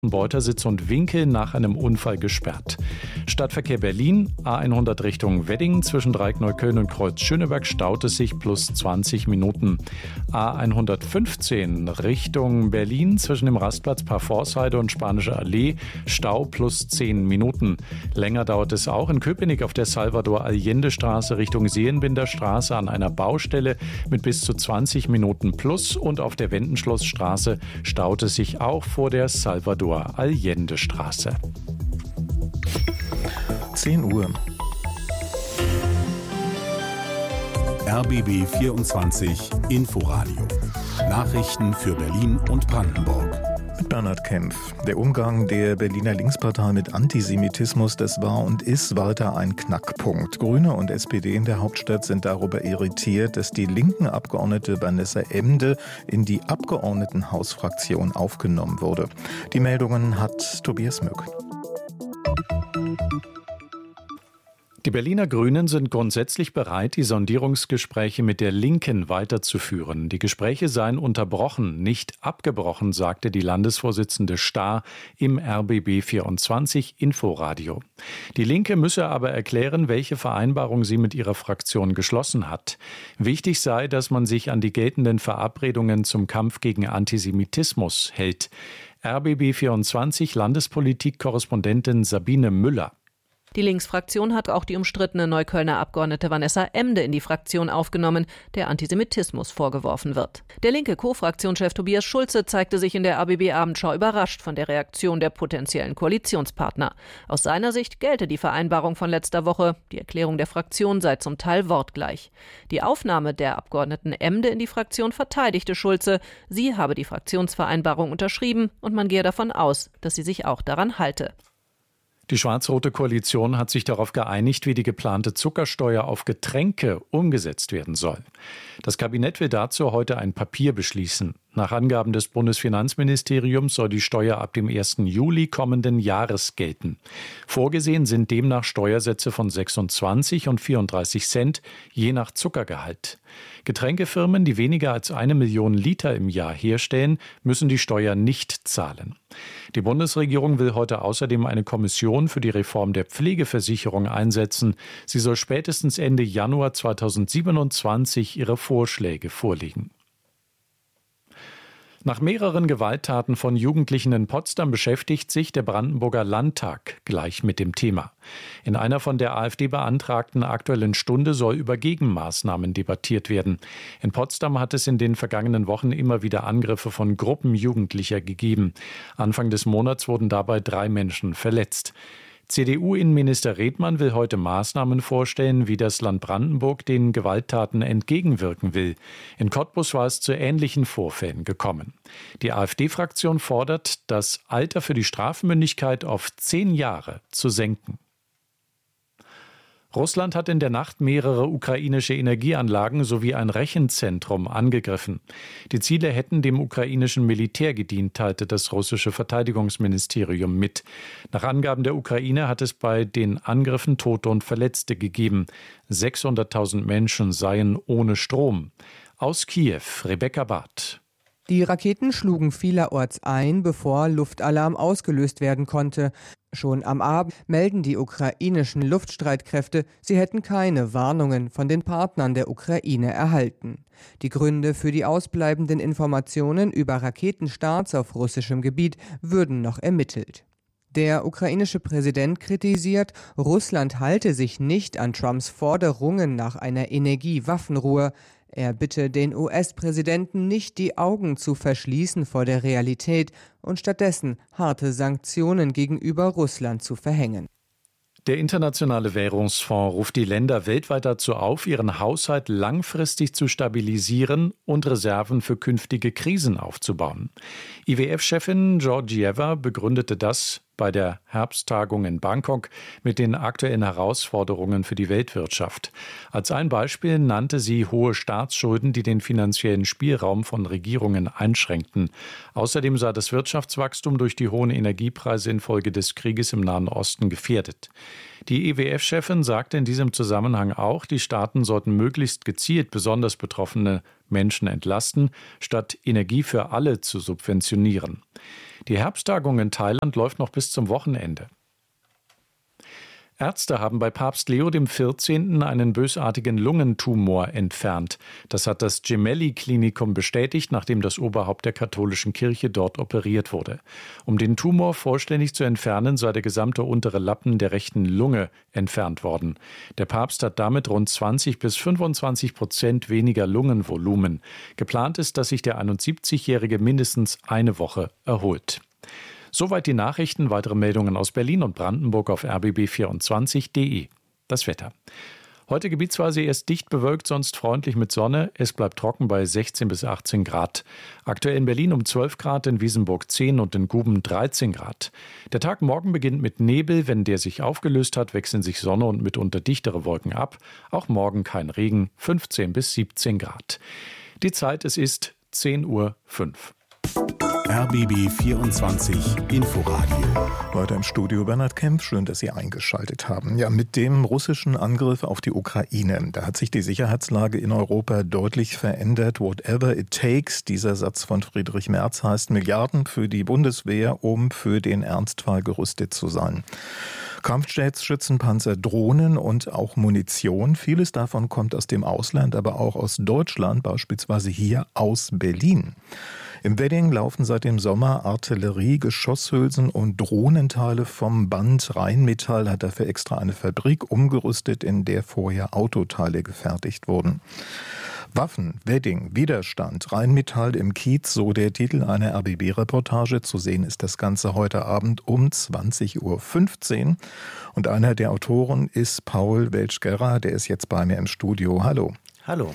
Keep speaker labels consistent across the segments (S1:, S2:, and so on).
S1: Beutersitz und Winkel nach einem Unfall gesperrt. Stadtverkehr Berlin, A100 Richtung Wedding zwischen Dreieck-Neukölln und Kreuz-Schöneberg staut es sich plus 20 Minuten. A115 Richtung Berlin zwischen dem Rastplatz Parforceheide und Spanische Allee Stau plus 10 Minuten. Länger dauert es auch in Köpenick auf der Salvador-Allende-Straße Richtung Seelenbinder-Straße an einer Baustelle mit bis zu 20 Minuten plus und auf der Wendenschlossstraße staut es sich auch vor der Salvador-Allende-Straße.
S2: 10 Uhr.
S3: RBB 24 Inforadio. Nachrichten für Berlin und Brandenburg.
S2: Mit Bernhard Kempf. Der Umgang der Berliner Linkspartei mit Antisemitismus, das war und ist weiter ein Knackpunkt. Grüne und SPD in der Hauptstadt sind darüber irritiert, dass die linken Abgeordnete Vanessa Emde in die Abgeordnetenhausfraktion aufgenommen wurde. Die Meldungen hat Tobias Mück.
S1: Die Berliner Grünen sind grundsätzlich bereit, die Sondierungsgespräche mit der Linken weiterzuführen. Die Gespräche seien unterbrochen, nicht abgebrochen, sagte die Landesvorsitzende Stahr im RBB 24 Inforadio. Die Linke müsse aber erklären, welche Vereinbarung sie mit ihrer Fraktion geschlossen hat. Wichtig sei, dass man sich an die geltenden Verabredungen zum Kampf gegen Antisemitismus hält. RBB 24 Landespolitik-Korrespondentin Sabine Müller.
S4: Die Linksfraktion hat auch die umstrittene Neuköllner Abgeordnete Vanessa Emde in die Fraktion aufgenommen, der Antisemitismus vorgeworfen wird. Der linke Co-Fraktionschef Tobias Schulze zeigte sich in der RBB-Abendschau überrascht von der Reaktion der potenziellen Koalitionspartner. Aus seiner Sicht gelte die Vereinbarung von letzter Woche. Die Erklärung der Fraktion sei zum Teil wortgleich. Die Aufnahme der Abgeordneten Emde in die Fraktion verteidigte Schulze. Sie habe die Fraktionsvereinbarung unterschrieben und man gehe davon aus, dass sie sich auch daran halte.
S1: Die schwarz-rote Koalition hat sich darauf geeinigt, wie die geplante Zuckersteuer auf Getränke umgesetzt werden soll. Das Kabinett will dazu heute ein Papier beschließen. Nach Angaben des Bundesfinanzministeriums soll die Steuer ab dem 1. Juli kommenden Jahres gelten. Vorgesehen sind demnach Steuersätze von 26 und 34 Cent, je nach Zuckergehalt. Getränkefirmen, die weniger als 1 Million Liter im Jahr herstellen, müssen die Steuer nicht zahlen. Die Bundesregierung will heute außerdem eine Kommission für die Reform der Pflegeversicherung einsetzen. Sie soll spätestens Ende Januar 2027 ihre Vorschläge vorlegen. Nach mehreren Gewalttaten von Jugendlichen in Potsdam beschäftigt sich der Brandenburger Landtag gleich mit dem Thema. In einer von der AfD beantragten Aktuellen Stunde soll über Gegenmaßnahmen debattiert werden. In Potsdam hat es in den vergangenen Wochen immer wieder Angriffe von Gruppen Jugendlicher gegeben. Anfang des Monats wurden dabei 3 Menschen verletzt. CDU-Innenminister Redmann will heute Maßnahmen vorstellen, wie das Land Brandenburg den Gewalttaten entgegenwirken will. In Cottbus war es zu ähnlichen Vorfällen gekommen. Die AfD-Fraktion fordert, das Alter für die Strafmündigkeit auf 10 Jahre zu senken. Russland hat in der Nacht mehrere ukrainische Energieanlagen sowie ein Rechenzentrum angegriffen. Die Ziele hätten dem ukrainischen Militär gedient, teilte das russische Verteidigungsministerium mit. Nach Angaben der Ukraine hat es bei den Angriffen Tote und Verletzte gegeben. 600.000 Menschen seien ohne Strom. Aus Kiew, Rebecca Barth.
S5: Die Raketen schlugen vielerorts ein, bevor Luftalarm ausgelöst werden konnte. Schon am Abend melden die ukrainischen Luftstreitkräfte, sie hätten keine Warnungen von den Partnern der Ukraine erhalten. Die Gründe für die ausbleibenden Informationen über Raketenstarts auf russischem Gebiet würden noch ermittelt. Der ukrainische Präsident kritisiert, Russland halte sich nicht an Trumps Forderungen nach einer Energiewaffenruhe. Er bitte den US-Präsidenten nicht, die Augen zu verschließen vor der Realität und stattdessen harte Sanktionen gegenüber Russland zu verhängen.
S1: Der Internationale Währungsfonds ruft die Länder weltweit dazu auf, ihren Haushalt langfristig zu stabilisieren und Reserven für künftige Krisen aufzubauen. IWF-Chefin Georgieva begründete das bei der Herbsttagung in Bangkok mit den aktuellen Herausforderungen für die Weltwirtschaft. Als ein Beispiel nannte sie hohe Staatsschulden, die den finanziellen Spielraum von Regierungen einschränkten. Außerdem sei das Wirtschaftswachstum durch die hohen Energiepreise infolge des Krieges im Nahen Osten gefährdet. Die IWF-Chefin sagte in diesem Zusammenhang auch, die Staaten sollten möglichst gezielt besonders betroffene Menschen entlasten, statt Energie für alle zu subventionieren. Die Herbsttagung in Thailand läuft noch bis zum Wochenende. Ärzte haben bei Papst Leo XIV. Einen bösartigen Lungentumor entfernt. Das hat das Gemelli-Klinikum bestätigt, nachdem das Oberhaupt der katholischen Kirche dort operiert wurde. Um den Tumor vollständig zu entfernen, sei der gesamte untere Lappen der rechten Lunge entfernt worden. Der Papst hat damit rund 20-25% weniger Lungenvolumen. Geplant ist, dass sich der 71-Jährige mindestens eine Woche erholt. Soweit die Nachrichten. Weitere Meldungen aus Berlin und Brandenburg auf rbb24.de. Das Wetter. Heute gebietsweise erst dicht bewölkt, sonst freundlich mit Sonne. Es bleibt trocken bei 16 bis 18 Grad. Aktuell in Berlin um 12 Grad, in Wiesenburg 10 und in Guben 13 Grad. Der Tag morgen beginnt mit Nebel. Wenn der sich aufgelöst hat, wechseln sich Sonne und mitunter dichtere Wolken ab. Auch morgen kein Regen, 15 bis 17 Grad. Die Zeit, es ist 10:05 Uhr.
S3: RBB 24 Inforadio.
S2: Weiter im Studio Bernhard Kempf, schön, dass Sie eingeschaltet haben. Ja, mit dem russischen Angriff auf die Ukraine, da hat sich die Sicherheitslage in Europa deutlich verändert. Whatever it takes, dieser Satz von Friedrich Merz heißt Milliarden für die Bundeswehr, um für den Ernstfall gerüstet zu sein. Kampfjets, Schützenpanzer, Drohnen und auch Munition. Vieles davon kommt aus dem Ausland, aber auch aus Deutschland, beispielsweise hier aus Berlin. Im Wedding laufen seit dem Sommer Artillerie, Geschosshülsen und Drohnenteile vom Band. Rheinmetall hat dafür extra eine Fabrik umgerüstet, in der vorher Autoteile gefertigt wurden. Waffen, Wedding, Widerstand, Rheinmetall im Kiez, so der Titel einer RBB-Reportage. Zu sehen ist das Ganze heute Abend um 20:15 Uhr. Und einer der Autoren ist Paul Welschgerra, der ist jetzt bei mir im Studio. Hallo.
S6: Hallo.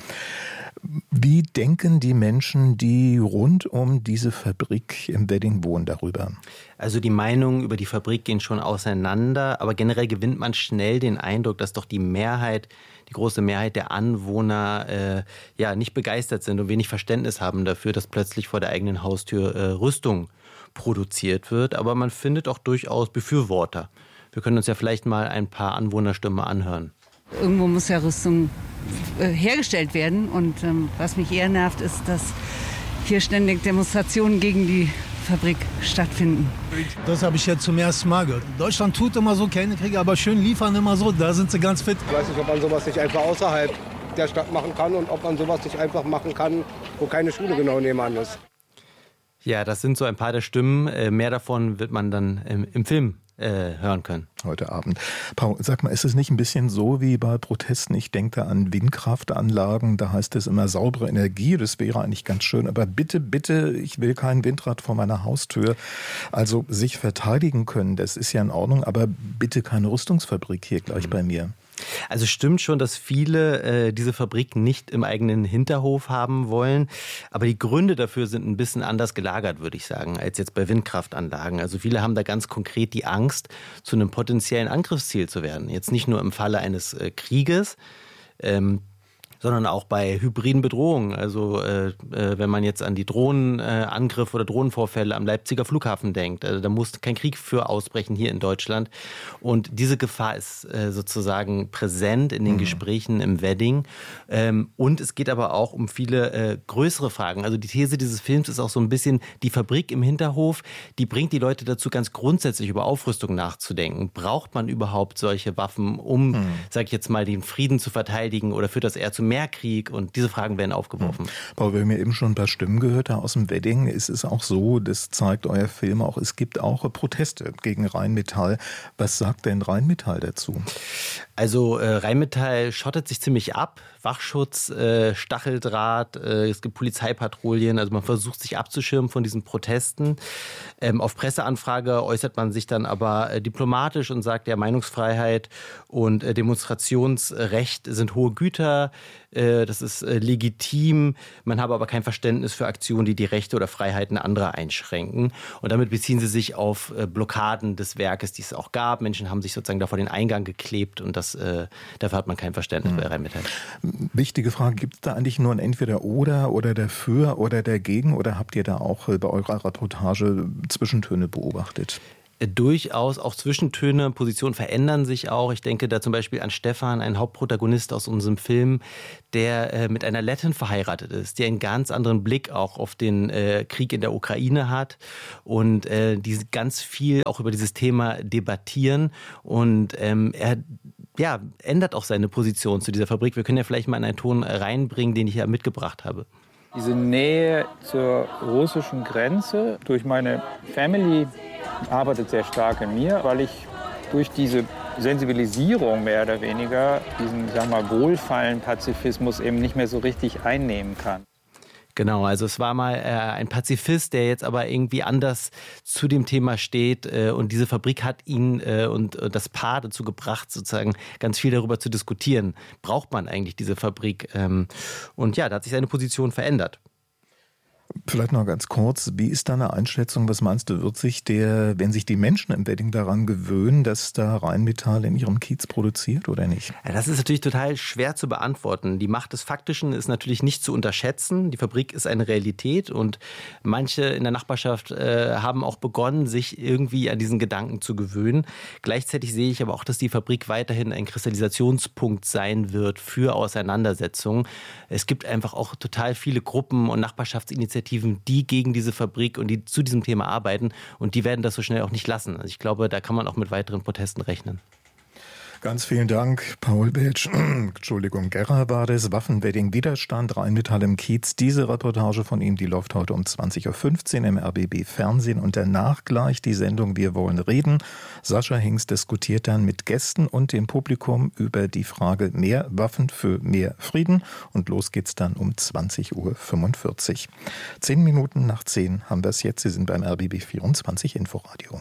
S2: Wie denken die Menschen, die rund um diese Fabrik im Wedding wohnen, darüber?
S6: Also die Meinungen über die Fabrik gehen schon auseinander, aber generell gewinnt man schnell den Eindruck, dass doch die große Mehrheit der Anwohner nicht begeistert sind und wenig Verständnis haben dafür, dass plötzlich vor der eigenen Haustür Rüstung produziert wird. Aber man findet auch durchaus Befürworter. Wir können uns ja vielleicht mal ein paar Anwohnerstimmen anhören.
S7: Irgendwo muss ja Rüstung hergestellt werden. Und was mich eher nervt, ist, dass hier ständig Demonstrationen gegen die Fabrik stattfinden.
S8: Das habe ich jetzt zum ersten Mal gehört. Deutschland tut immer so, keine Kriege, aber schön liefern immer so, da sind sie ganz fit.
S9: Ich weiß nicht, ob man sowas nicht einfach außerhalb der Stadt machen kann und ob man sowas nicht einfach machen kann, wo keine Schule genau nebenan ist.
S6: Ja, das sind so ein paar der Stimmen. Mehr davon wird man dann im Film hören können.
S2: Heute Abend. Paul, sag mal, ist es nicht ein bisschen so wie bei Protesten? Ich denke da an Windkraftanlagen, da heißt es immer saubere Energie, das wäre eigentlich ganz schön, aber bitte, bitte, ich will kein Windrad vor meiner Haustür. Also sich verteidigen können, das ist ja in Ordnung, aber bitte keine Rüstungsfabrik hier gleich bei mir.
S6: Also stimmt schon, dass viele diese Fabrik nicht im eigenen Hinterhof haben wollen. Aber die Gründe dafür sind ein bisschen anders gelagert, würde ich sagen, als jetzt bei Windkraftanlagen. Also viele haben da ganz konkret die Angst, zu einem potenziellen Angriffsziel zu werden. Jetzt nicht nur im Falle eines Krieges, sondern auch bei hybriden Bedrohungen. Also wenn man jetzt an die Drohnenangriffe oder Drohnenvorfälle am Leipziger Flughafen denkt, also da muss kein Krieg für ausbrechen hier in Deutschland. Und diese Gefahr ist sozusagen präsent in den Gesprächen im Wedding. Und es geht aber auch um viele größere Fragen. Also die These dieses Films ist auch so ein bisschen, die Fabrik im Hinterhof, die bringt die Leute dazu, ganz grundsätzlich über Aufrüstung nachzudenken. Braucht man überhaupt solche Waffen, um, sag ich jetzt mal, den Frieden zu verteidigen, oder führt das eher zu mehr Krieg? Und diese Fragen werden aufgeworfen.
S2: Paul, wir haben ja eben schon ein paar Stimmen gehört da aus dem Wedding. Es ist auch so, das zeigt euer Film auch, es gibt auch Proteste gegen Rheinmetall. Was sagt denn Rheinmetall dazu?
S6: Also Rheinmetall schottet sich ziemlich ab. Wachschutz, Stacheldraht, es gibt Polizeipatrouillen, also man versucht sich abzuschirmen von diesen Protesten. Auf Presseanfrage äußert man sich dann aber diplomatisch und sagt, ja, Meinungsfreiheit und Demonstrationsrecht sind hohe Güter, das ist legitim, man habe aber kein Verständnis für Aktionen, die die Rechte oder Freiheiten anderer einschränken. Und damit beziehen sie sich auf Blockaden des Werkes, die es auch gab. Menschen haben sich sozusagen da vor den Eingang geklebt und dafür hat man kein Verständnis bei Rheinmetall.
S2: Wichtige Frage, gibt es da eigentlich nur ein Entweder-Oder oder dafür oder dagegen, oder habt ihr da auch bei eurer Reportage Zwischentöne beobachtet?
S6: Durchaus auch Zwischentöne, Positionen verändern sich auch. Ich denke da zum Beispiel an Stefan, einen Hauptprotagonist aus unserem Film, der mit einer Lettin verheiratet ist, der einen ganz anderen Blick auch auf den Krieg in der Ukraine hat und die ganz viel auch über dieses Thema debattieren. Und er ändert auch seine Position zu dieser Fabrik. Wir können ja vielleicht mal einen Ton reinbringen, den ich ja mitgebracht habe.
S10: Diese Nähe zur russischen Grenze durch meine Family arbeitet sehr stark in mir, weil ich durch diese Sensibilisierung mehr oder weniger diesen, wohlfeilen Pazifismus eben nicht mehr so richtig einnehmen kann.
S6: Genau, also es war mal ein Pazifist, der jetzt aber irgendwie anders zu dem Thema steht und diese Fabrik hat ihn und das Paar dazu gebracht, sozusagen ganz viel darüber zu diskutieren. Braucht man eigentlich diese Fabrik? Und ja, da hat sich seine Position verändert.
S2: Vielleicht noch ganz kurz, wie ist deine Einschätzung, was meinst du, wird sich wenn sich die Menschen im Wedding daran gewöhnen, dass da Rheinmetall in ihrem Kiez produziert oder nicht?
S6: Ja, das ist natürlich total schwer zu beantworten. Die Macht des Faktischen ist natürlich nicht zu unterschätzen. Die Fabrik ist eine Realität und manche in der Nachbarschaft haben auch begonnen, sich irgendwie an diesen Gedanken zu gewöhnen. Gleichzeitig sehe ich aber auch, dass die Fabrik weiterhin ein Kristallisationspunkt sein wird für Auseinandersetzungen. Es gibt einfach auch total viele Gruppen und Nachbarschaftsinitiativen, die gegen diese Fabrik und die zu diesem Thema arbeiten und die werden das so schnell auch nicht lassen. Also ich glaube, da kann man auch mit weiteren Protesten rechnen.
S2: Ganz vielen Dank, Paul Betsch. Gerrer war das. Waffenwedding Widerstand, Rheinmetall im Kiez. Diese Reportage von ihm, die läuft heute um 20.15 Uhr im RBB Fernsehen und danach gleich die Sendung Wir wollen reden. Sascha Hingst diskutiert dann mit Gästen und dem Publikum über die Frage mehr Waffen für mehr Frieden und los geht's dann um 20.45 Uhr. 10 Minuten nach 10 haben wir es jetzt. Sie sind beim RBB 24 Inforadio.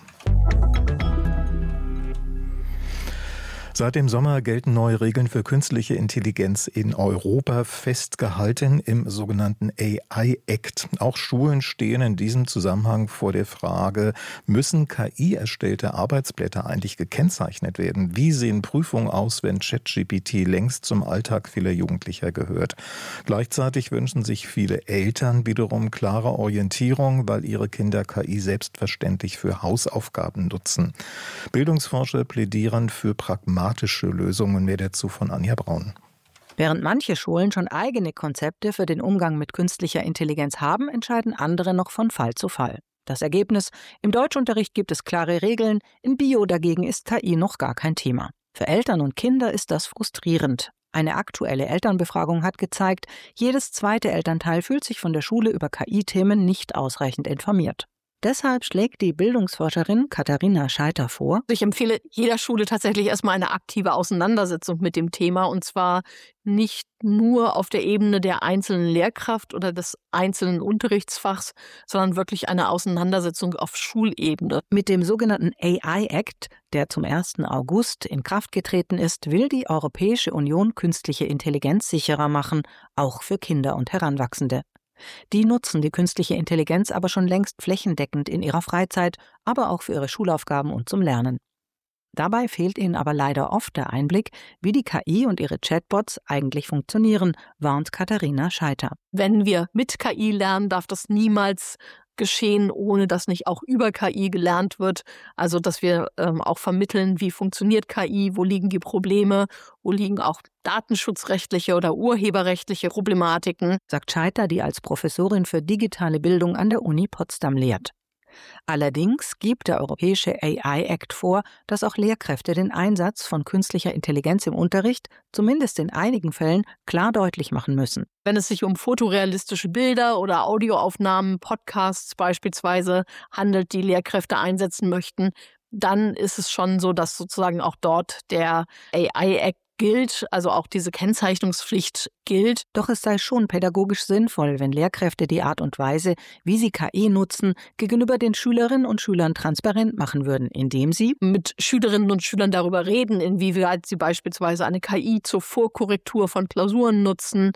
S2: Seit dem Sommer gelten neue Regeln für künstliche Intelligenz in Europa, festgehalten im sogenannten AI-Act. Auch Schulen stehen in diesem Zusammenhang vor der Frage, müssen KI-erstellte Arbeitsblätter eigentlich gekennzeichnet werden? Wie sehen Prüfungen aus, wenn ChatGPT längst zum Alltag vieler Jugendlicher gehört? Gleichzeitig wünschen sich viele Eltern wiederum klare Orientierung, weil ihre Kinder KI selbstverständlich für Hausaufgaben nutzen. Bildungsforscher plädieren für pragmatische Lösungen. Mehr dazu von Anja Braun.
S11: Während manche Schulen schon eigene Konzepte für den Umgang mit künstlicher Intelligenz haben, entscheiden andere noch von Fall zu Fall. Das Ergebnis: Im Deutschunterricht gibt es klare Regeln, in Bio dagegen ist KI noch gar kein Thema. Für Eltern und Kinder ist das frustrierend. Eine aktuelle Elternbefragung hat gezeigt, jedes zweite Elternteil fühlt sich von der Schule über KI-Themen nicht ausreichend informiert. Deshalb schlägt die Bildungsforscherin Katharina Scheiter vor:
S12: Ich empfehle jeder Schule tatsächlich erstmal eine aktive Auseinandersetzung mit dem Thema und zwar nicht nur auf der Ebene der einzelnen Lehrkraft oder des einzelnen Unterrichtsfachs, sondern wirklich eine Auseinandersetzung auf Schulebene.
S11: Mit dem sogenannten AI-Act, der zum 1. August in Kraft getreten ist, will die Europäische Union künstliche Intelligenz sicherer machen, auch für Kinder und Heranwachsende. Die nutzen die künstliche Intelligenz aber schon längst flächendeckend in ihrer Freizeit, aber auch für ihre Schulaufgaben und zum Lernen. Dabei fehlt ihnen aber leider oft der Einblick, wie die KI und ihre Chatbots eigentlich funktionieren, warnt Katharina Scheiter.
S12: Wenn wir mit KI lernen, darf das niemals geschehen, ohne dass nicht auch über KI gelernt wird. Also dass wir auch vermitteln, wie funktioniert KI, wo liegen die Probleme, wo liegen auch datenschutzrechtliche oder urheberrechtliche Problematiken,
S11: sagt Scheiter, die als Professorin für digitale Bildung an der Uni Potsdam lehrt. Allerdings gibt der Europäische AI-Act vor, dass auch Lehrkräfte den Einsatz von künstlicher Intelligenz im Unterricht, zumindest in einigen Fällen, klar deutlich machen müssen.
S12: Wenn es sich um fotorealistische Bilder oder Audioaufnahmen, Podcasts beispielsweise handelt, die Lehrkräfte einsetzen möchten, dann ist es schon so, dass sozusagen auch dort der AI-Act gilt, also auch diese Kennzeichnungspflicht gilt.
S11: Doch es sei schon pädagogisch sinnvoll, wenn Lehrkräfte die Art und Weise, wie sie KI nutzen, gegenüber den Schülerinnen und Schülern transparent machen würden, indem sie
S12: mit Schülerinnen und Schülern darüber reden, inwieweit sie beispielsweise eine KI zur Vorkorrektur von Klausuren nutzen,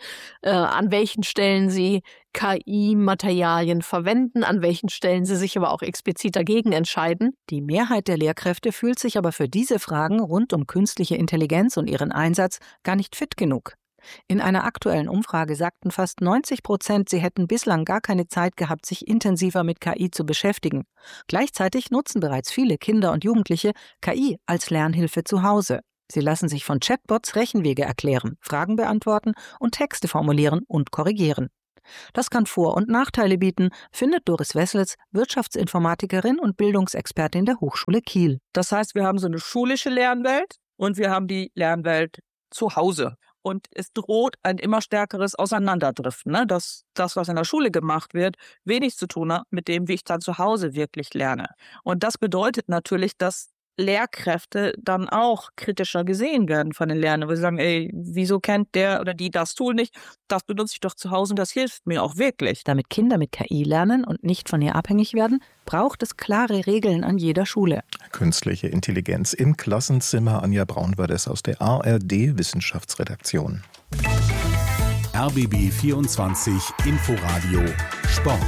S12: an welchen Stellen sie KI-Materialien verwenden, an welchen Stellen sie sich aber auch explizit dagegen entscheiden.
S11: Die Mehrheit der Lehrkräfte fühlt sich aber für diese Fragen rund um künstliche Intelligenz und ihren Einsatz gar nicht fit genug. In einer aktuellen Umfrage sagten fast 90%, sie hätten bislang gar keine Zeit gehabt, sich intensiver mit KI zu beschäftigen. Gleichzeitig nutzen bereits viele Kinder und Jugendliche KI als Lernhilfe zu Hause. Sie lassen sich von Chatbots Rechenwege erklären, Fragen beantworten und Texte formulieren und korrigieren. Das kann Vor- und Nachteile bieten, findet Doris Wessels, Wirtschaftsinformatikerin und Bildungsexpertin der Hochschule Kiel.
S13: Das heißt, wir haben so eine schulische Lernwelt und wir haben die Lernwelt zu Hause. Und es droht ein immer stärkeres Auseinanderdriften, ne? Dass das, was in der Schule gemacht wird, wenig zu tun hat mit dem, wie ich dann zu Hause wirklich lerne. Und das bedeutet natürlich, dass Lehrkräfte dann auch kritischer gesehen werden von den Lernenden, weil sie sagen, wieso kennt der oder die das Tool nicht? Das benutze ich doch zu Hause und das hilft mir auch wirklich.
S11: Damit Kinder mit KI lernen und nicht von ihr abhängig werden, braucht es klare Regeln an jeder Schule.
S2: Künstliche Intelligenz im Klassenzimmer. Anja Braun war das aus der ARD Wissenschaftsredaktion.
S3: RBB 24 Inforadio Sport.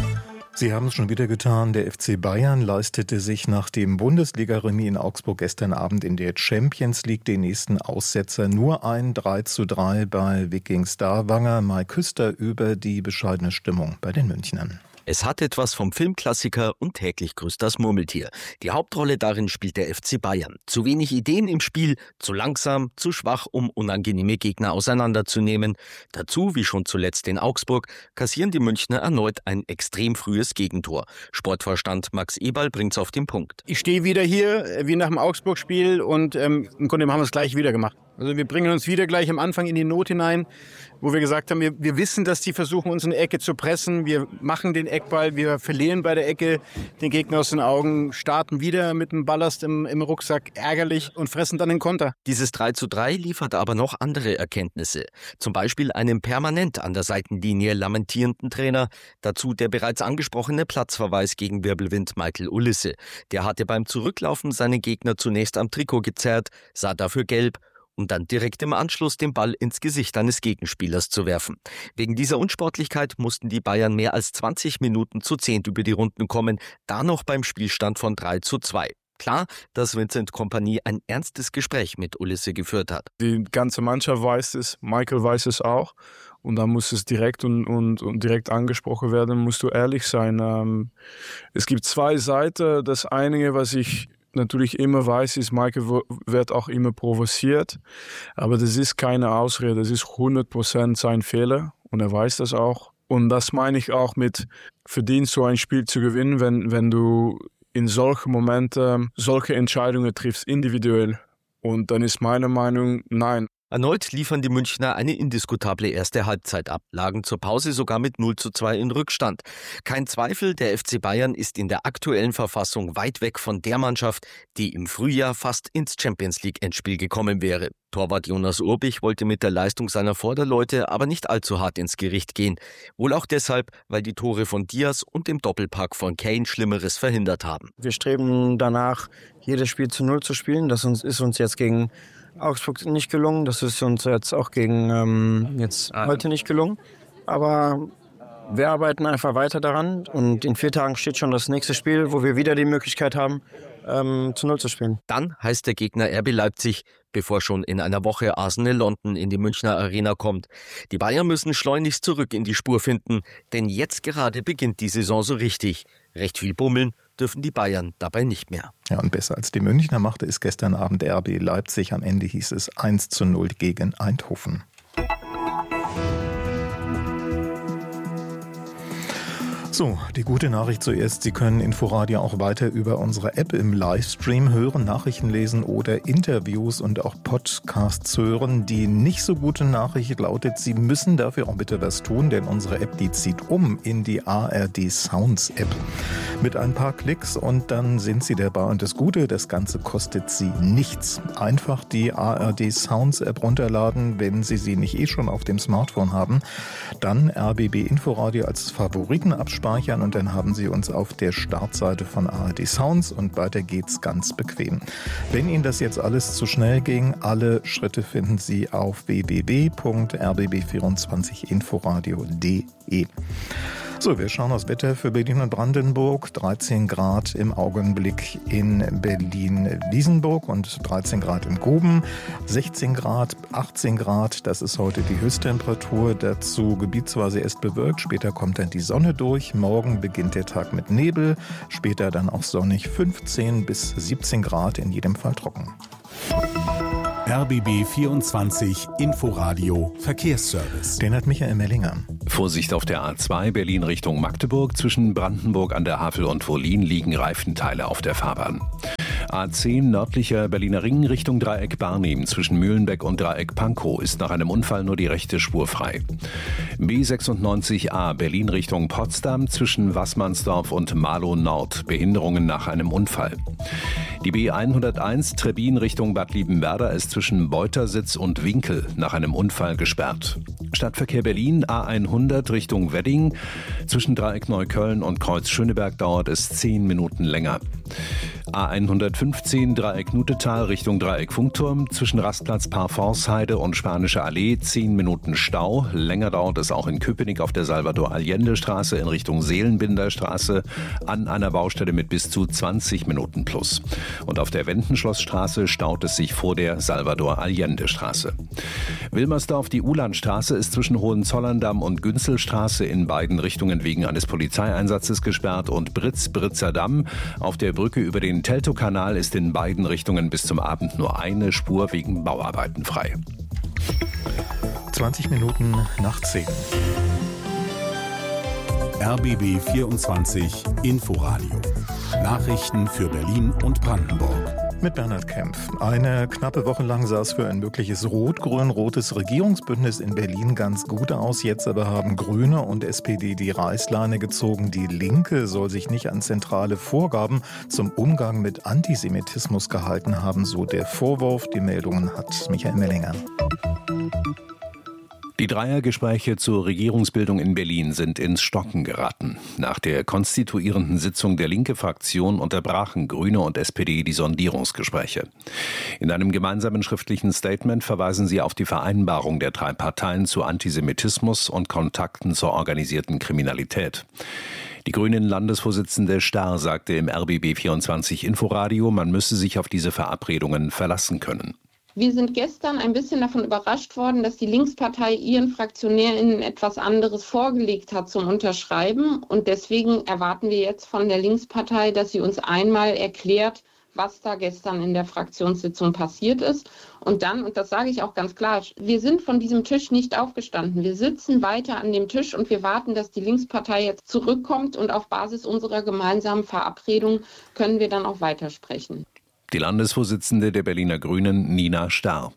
S2: Sie haben es schon wieder getan. Der FC Bayern leistete sich nach dem Bundesliga-Remis in Augsburg gestern Abend in der Champions League den nächsten Aussetzer. Nur ein 3:3 bei Viking Stavanger. Mike Küster über die bescheidene Stimmung bei den Münchnern.
S14: Es hat etwas vom Filmklassiker und täglich grüßt das Murmeltier. Die Hauptrolle darin spielt der FC Bayern. Zu wenig Ideen im Spiel, zu langsam, zu schwach, um unangenehme Gegner auseinanderzunehmen. Dazu, wie schon zuletzt in Augsburg, kassieren die Münchner erneut ein extrem frühes Gegentor. Sportvorstand Max Eberl bringt's auf den Punkt.
S15: Ich stehe wieder hier, wie nach dem Augsburg-Spiel und im Grunde haben wir es gleich wieder gemacht. Also wir bringen uns wieder gleich am Anfang in die Not hinein, wo wir gesagt haben, wir wissen, dass die versuchen, uns in die Ecke zu pressen. Wir machen den Eckball, wir verlieren bei der Ecke den Gegner aus den Augen, starten wieder mit dem Ballast im Rucksack, ärgerlich und fressen dann den Konter.
S14: Dieses 3:3 liefert aber noch andere Erkenntnisse. Zum Beispiel einen permanent an der Seitenlinie lamentierenden Trainer. Dazu der bereits angesprochene Platzverweis gegen Wirbelwind Michael Ulisse. Der hatte beim Zurücklaufen seinen Gegner zunächst am Trikot gezerrt, sah dafür gelb, um dann direkt im Anschluss den Ball ins Gesicht eines Gegenspielers zu werfen. Wegen dieser Unsportlichkeit mussten die Bayern mehr als 20 Minuten zu 10 über die Runden kommen, da noch beim Spielstand von 3:2. Klar, dass Vincent Kompany ein ernstes Gespräch mit Ulisse geführt hat.
S16: Die ganze Mannschaft weiß es, Michael weiß es auch. Und dann muss es direkt und direkt angesprochen werden, musst du ehrlich sein. Es gibt zwei Seiten. Das eine, was ich natürlich immer weiß, ist, Michael wird auch immer provoziert. Aber das ist keine Ausrede, das ist 100% sein Fehler und er weiß das auch. Und das meine ich auch mit, verdienst du ein Spiel zu gewinnen, wenn du in solchen Momenten solche Entscheidungen triffst, individuell. Und dann ist meine Meinung, nein.
S14: Erneut liefern die Münchner eine indiskutable erste Halbzeit ab, lagen zur Pause sogar mit 0:2 in Rückstand. Kein Zweifel, der FC Bayern ist in der aktuellen Verfassung weit weg von der Mannschaft, die im Frühjahr fast ins Champions-League-Endspiel gekommen wäre. Torwart Jonas Urbich wollte mit der Leistung seiner Vorderleute aber nicht allzu hart ins Gericht gehen. Wohl auch deshalb, weil die Tore von Diaz und dem Doppelpack von Kane Schlimmeres verhindert haben.
S17: Wir streben danach, jedes Spiel zu 0 zu spielen. Das ist uns jetzt gegen Augsburg nicht gelungen. Das ist uns jetzt auch gegen heute nicht gelungen. Aber wir arbeiten einfach weiter daran. Und in 4 Tagen steht schon das nächste Spiel, wo wir wieder die Möglichkeit haben, zu 0 zu spielen.
S14: Dann heißt der Gegner RB Leipzig, bevor schon in einer Woche Arsenal London in die Münchner Arena kommt. Die Bayern müssen schleunigst zurück in die Spur finden, denn jetzt gerade beginnt die Saison so richtig. Recht viel bummeln dürfen die Bayern dabei nicht mehr.
S2: Ja, und besser als die Münchner machte es gestern Abend RB Leipzig. Am Ende hieß es 1:0 gegen Eindhoven. So, die gute Nachricht zuerst. Sie können Inforadio auch weiter über unsere App im Livestream hören, Nachrichten lesen oder Interviews und auch Podcasts hören. Die nicht so gute Nachricht lautet, Sie müssen dafür auch bitte was tun, denn unsere App, die zieht um in die ARD Sounds App. Mit ein paar Klicks und dann sind Sie dabei. Und das Gute, das Ganze kostet Sie nichts. Einfach die ARD Sounds App runterladen, wenn Sie sie nicht schon auf dem Smartphone haben. Dann RBB Inforadio als Favoriten abspeichern und dann haben Sie uns auf der Startseite von ARD Sounds und weiter geht's ganz bequem. Wenn Ihnen das jetzt alles zu schnell ging, alle Schritte finden Sie auf www.rbb24inforadio.de. So, wir schauen aufs Wetter für Berlin und Brandenburg. 13 Grad im Augenblick in Berlin-Wiesenburg und 13 Grad in Guben. 16 Grad, 18 Grad, das ist heute die Höchsttemperatur. Dazu gebietsweise erst bewölkt, später kommt dann die Sonne durch. Morgen beginnt der Tag mit Nebel, später dann auch sonnig. 15 bis 17 Grad, in jedem Fall trocken.
S3: RBB 24 Inforadio Verkehrsservice.
S2: Den hat Michael Mellinger.
S18: Vorsicht auf der A2 Berlin Richtung Magdeburg. Zwischen Brandenburg an der Havel und Wollin liegen Reifenteile auf der Fahrbahn. A10 nördlicher Berliner Ring Richtung Dreieck Barnim. Zwischen Mühlenbeck und Dreieck Pankow ist nach einem Unfall nur die rechte Spur frei. B96A Berlin Richtung Potsdam. Zwischen Waßmannsdorf und Marlow Nord. Behinderungen nach einem Unfall. Die B101 Trebbin Richtung Bad Liebenwerda ist zwischen Beutersitz und Winkel nach einem Unfall gesperrt. Stadtverkehr Berlin A100 Richtung Wedding. Zwischen Dreieck Neukölln und Kreuz Schöneberg dauert es 10 Minuten länger. A115 Dreieck Nutetal Richtung Dreieck Funkturm. Zwischen Rastplatz Parforceheide und Spanische Allee 10 Minuten Stau. Länger dauert es auch in Köpenick auf der Salvador-Allende-Straße in Richtung Seelenbinderstraße an einer Baustelle mit bis zu 20 Minuten plus. Und auf der Wendenschlossstraße staut es sich vor der Salvador-Allende-Straße. Wilmersdorf, die Ulandstraße ist zwischen Hohenzollern-Damm und Günzelstraße in beiden Richtungen wegen eines Polizeieinsatzes gesperrt und Britzer Damm auf der Brücke über den Teltow-Kanal ist in beiden Richtungen bis zum Abend nur eine Spur wegen Bauarbeiten frei.
S2: 20 Minuten nach 10.
S3: RBB 24 Inforadio. Nachrichten für Berlin und Brandenburg.
S2: Mit Bernhard Kempf. Eine knappe Woche lang sah es für ein mögliches rot-grün-rotes Regierungsbündnis in Berlin ganz gut aus. Jetzt aber haben Grüne und SPD die Reißleine gezogen. Die Linke soll sich nicht an zentrale Vorgaben zum Umgang mit Antisemitismus gehalten haben, so der Vorwurf. Die Meldungen hat Michael Mellinger.
S18: Die Dreiergespräche zur Regierungsbildung in Berlin sind ins Stocken geraten. Nach der konstituierenden Sitzung der Linke-Fraktion unterbrachen Grüne und SPD die Sondierungsgespräche. In einem gemeinsamen schriftlichen Statement verweisen sie auf die Vereinbarung der drei Parteien zu Antisemitismus und Kontakten zur organisierten Kriminalität. Die Grünen-Landesvorsitzende Starr sagte im RBB 24 Inforadio, man müsse sich auf diese Verabredungen verlassen können.
S19: Wir sind gestern ein bisschen davon überrascht worden, dass die Linkspartei ihren FraktionärInnen etwas anderes vorgelegt hat zum Unterschreiben. Und deswegen erwarten wir jetzt von der Linkspartei, dass sie uns einmal erklärt, was da gestern in der Fraktionssitzung passiert ist. Und dann, und das sage ich auch ganz klar, wir sind von diesem Tisch nicht aufgestanden. Wir sitzen weiter an dem Tisch und wir warten, dass die Linkspartei jetzt zurückkommt. Und auf Basis unserer gemeinsamen Verabredung können wir dann auch weitersprechen.
S18: Die Landesvorsitzende der Berliner Grünen, Nina Starr.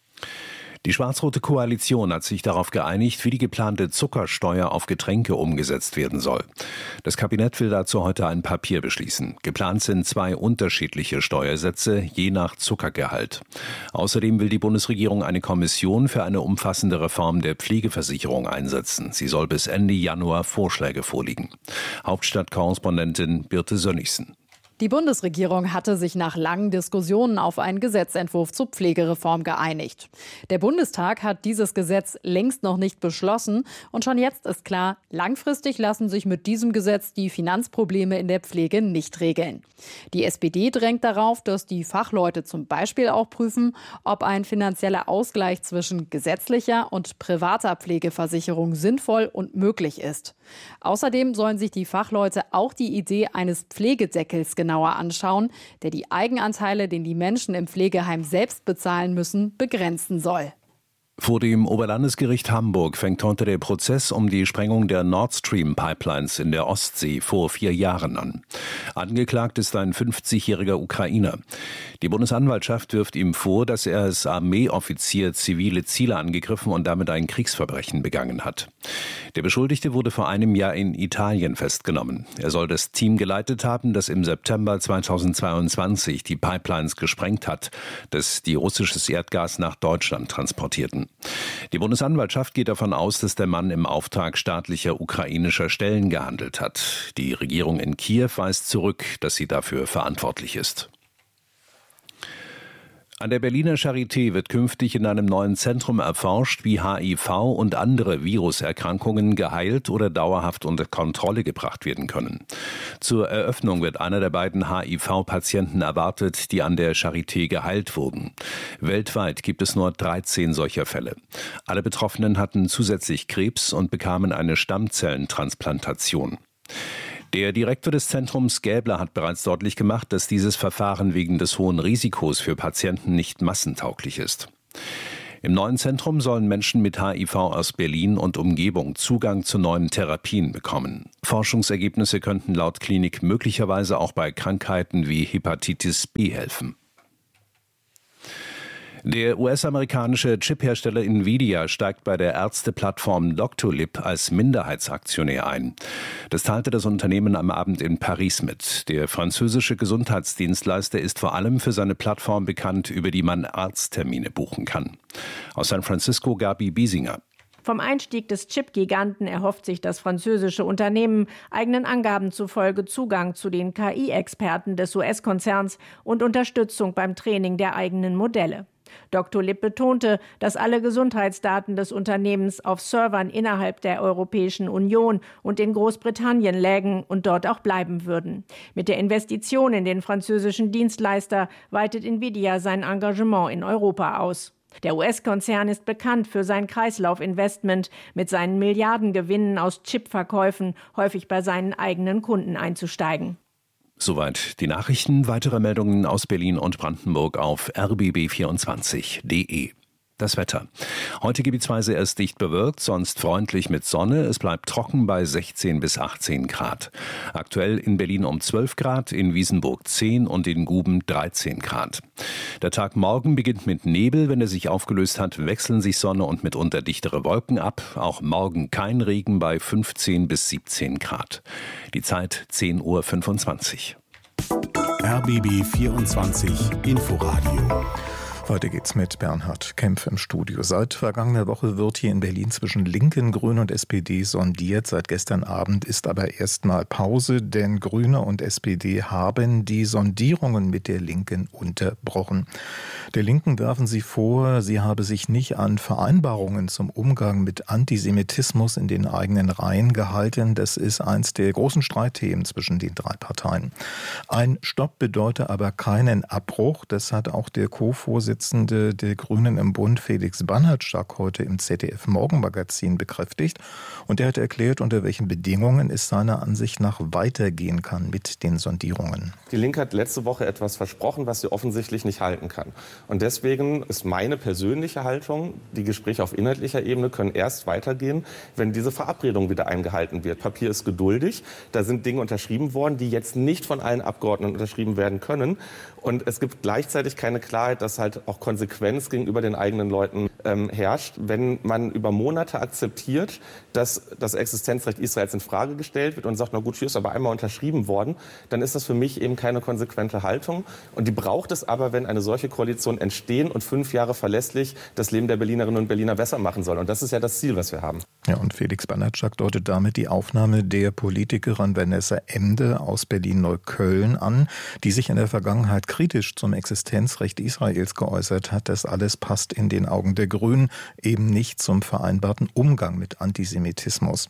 S18: Die schwarz-rote Koalition hat sich darauf geeinigt, wie die geplante Zuckersteuer auf Getränke umgesetzt werden soll. Das Kabinett will dazu heute ein Papier beschließen. Geplant sind 2 unterschiedliche Steuersätze, je nach Zuckergehalt. Außerdem will die Bundesregierung eine Kommission für eine umfassende Reform der Pflegeversicherung einsetzen. Sie soll bis Ende Januar Vorschläge vorlegen. Hauptstadtkorrespondentin Birte Sönnigsen.
S20: Die Bundesregierung hatte sich nach langen Diskussionen auf einen Gesetzentwurf zur Pflegereform geeinigt. Der Bundestag hat dieses Gesetz längst noch nicht beschlossen und schon jetzt ist klar, langfristig lassen sich mit diesem Gesetz die Finanzprobleme in der Pflege nicht regeln. Die SPD drängt darauf, dass die Fachleute zum Beispiel auch prüfen, ob ein finanzieller Ausgleich zwischen gesetzlicher und privater Pflegeversicherung sinnvoll und möglich ist. Außerdem sollen sich die Fachleute auch die Idee eines Pflegedeckels genauer anschauen, der die Eigenanteile, den die Menschen im Pflegeheim selbst bezahlen müssen, begrenzen soll.
S18: Vor dem Oberlandesgericht Hamburg fängt heute der Prozess um die Sprengung der Nord Stream Pipelines in der Ostsee vor 4 Jahren an. Angeklagt ist ein 50-jähriger Ukrainer. Die Bundesanwaltschaft wirft ihm vor, dass er als Armeeoffizier zivile Ziele angegriffen und damit ein Kriegsverbrechen begangen hat. Der Beschuldigte wurde vor einem Jahr in Italien festgenommen. Er soll das Team geleitet haben, das im September 2022 die Pipelines gesprengt hat, das die russisches Erdgas nach Deutschland transportierten. Die Bundesanwaltschaft geht davon aus, dass der Mann im Auftrag staatlicher ukrainischer Stellen gehandelt hat. Die Regierung in Kiew weist zurück, dass sie dafür verantwortlich ist. An der Berliner Charité wird künftig in einem neuen Zentrum erforscht, wie HIV und andere Viruserkrankungen geheilt oder dauerhaft unter Kontrolle gebracht werden können. Zur Eröffnung wird einer der beiden HIV-Patienten erwartet, die an der Charité geheilt wurden. Weltweit gibt es nur 13 solcher Fälle. Alle Betroffenen hatten zusätzlich Krebs und bekamen eine Stammzellentransplantation. Der Direktor des Zentrums Gäbler hat bereits deutlich gemacht, dass dieses Verfahren wegen des hohen Risikos für Patienten nicht massentauglich ist. Im neuen Zentrum sollen Menschen mit HIV aus Berlin und Umgebung Zugang zu neuen Therapien bekommen. Forschungsergebnisse könnten laut Klinik möglicherweise auch bei Krankheiten wie Hepatitis B helfen. Der US-amerikanische Chiphersteller Nvidia steigt bei der Ärzteplattform Doctolib als Minderheitsaktionär ein. Das teilte das Unternehmen am Abend in Paris mit. Der französische Gesundheitsdienstleister ist vor allem für seine Plattform bekannt, über die man Arzttermine buchen kann. Aus San Francisco Gabi Biesinger.
S21: Vom Einstieg des Chip-Giganten erhofft sich das französische Unternehmen eigenen Angaben zufolge Zugang zu den KI-Experten des US-Konzerns und Unterstützung beim Training der eigenen Modelle. Doctolib betonte, dass alle Gesundheitsdaten des Unternehmens auf Servern innerhalb der Europäischen Union und in Großbritannien lägen und dort auch bleiben würden. Mit der Investition in den französischen Dienstleister weitet Nvidia sein Engagement in Europa aus. Der US-Konzern ist bekannt für sein Kreislaufinvestment, mit seinen Milliardengewinnen aus Chipverkäufen häufig bei seinen eigenen Kunden einzusteigen.
S18: Soweit die Nachrichten. Weitere Meldungen aus Berlin und Brandenburg auf rbb24.de. Das Wetter. Heute gebietsweise erst dicht bewölkt, sonst freundlich mit Sonne. Es bleibt trocken bei 16 bis 18 Grad. Aktuell in Berlin um 12 Grad, in Wiesenburg 10 und in Guben 13 Grad. Der Tag morgen beginnt mit Nebel. Wenn er sich aufgelöst hat, wechseln sich Sonne und mitunter dichtere Wolken ab. Auch morgen kein Regen bei 15 bis 17 Grad. Die Zeit 10:25 Uhr.
S3: RBB 24 Inforadio.
S2: Heute geht's mit Bernhard Kempf im Studio. Seit vergangener Woche wird hier in Berlin zwischen Linken, Grünen und SPD sondiert. Seit gestern Abend ist aber erstmal Pause, denn Grüne und SPD haben die Sondierungen mit der Linken unterbrochen. Der Linken werfen sie vor, sie habe sich nicht an Vereinbarungen zum Umgang mit Antisemitismus in den eigenen Reihen gehalten. Das ist eins der großen Streitthemen zwischen den drei Parteien. Ein Stopp bedeutet aber keinen Abbruch. Das hat auch der Co-Vorsitzende der Grünen im Bund, Felix Bannertschak, heute im ZDF-Morgenmagazin bekräftigt. Und er hat erklärt, unter welchen Bedingungen es seiner Ansicht nach weitergehen kann mit den Sondierungen.
S22: Die Linke hat letzte Woche etwas versprochen, was sie offensichtlich nicht halten kann. Und deswegen ist meine persönliche Haltung, die Gespräche auf inhaltlicher Ebene können erst weitergehen, wenn diese Verabredung wieder eingehalten wird. Papier ist geduldig. Da sind Dinge unterschrieben worden, die jetzt nicht von allen Abgeordneten unterschrieben werden können. Und es gibt gleichzeitig keine Klarheit, dass halt auch Konsequenz gegenüber den eigenen Leuten herrscht. Wenn man über Monate akzeptiert, dass das Existenzrecht Israels in Frage gestellt wird und sagt, na gut, hier ist aber einmal unterschrieben worden, dann ist das für mich eben keine konsequente Haltung. Und die braucht es aber, wenn eine solche Koalition entstehen und 5 Jahre verlässlich das Leben der Berlinerinnen und Berliner besser machen soll. Und das ist ja das Ziel, was wir haben.
S2: Ja, und Felix Bannertschak deutet damit die Aufnahme der Politikerin Vanessa Emde aus Berlin-Neukölln an, die sich in der Vergangenheit kritisch zum Existenzrecht Israels geäußert hat. Das alles passt in den Augen der Grünen eben nicht zum vereinbarten Umgang mit Antisemitismus.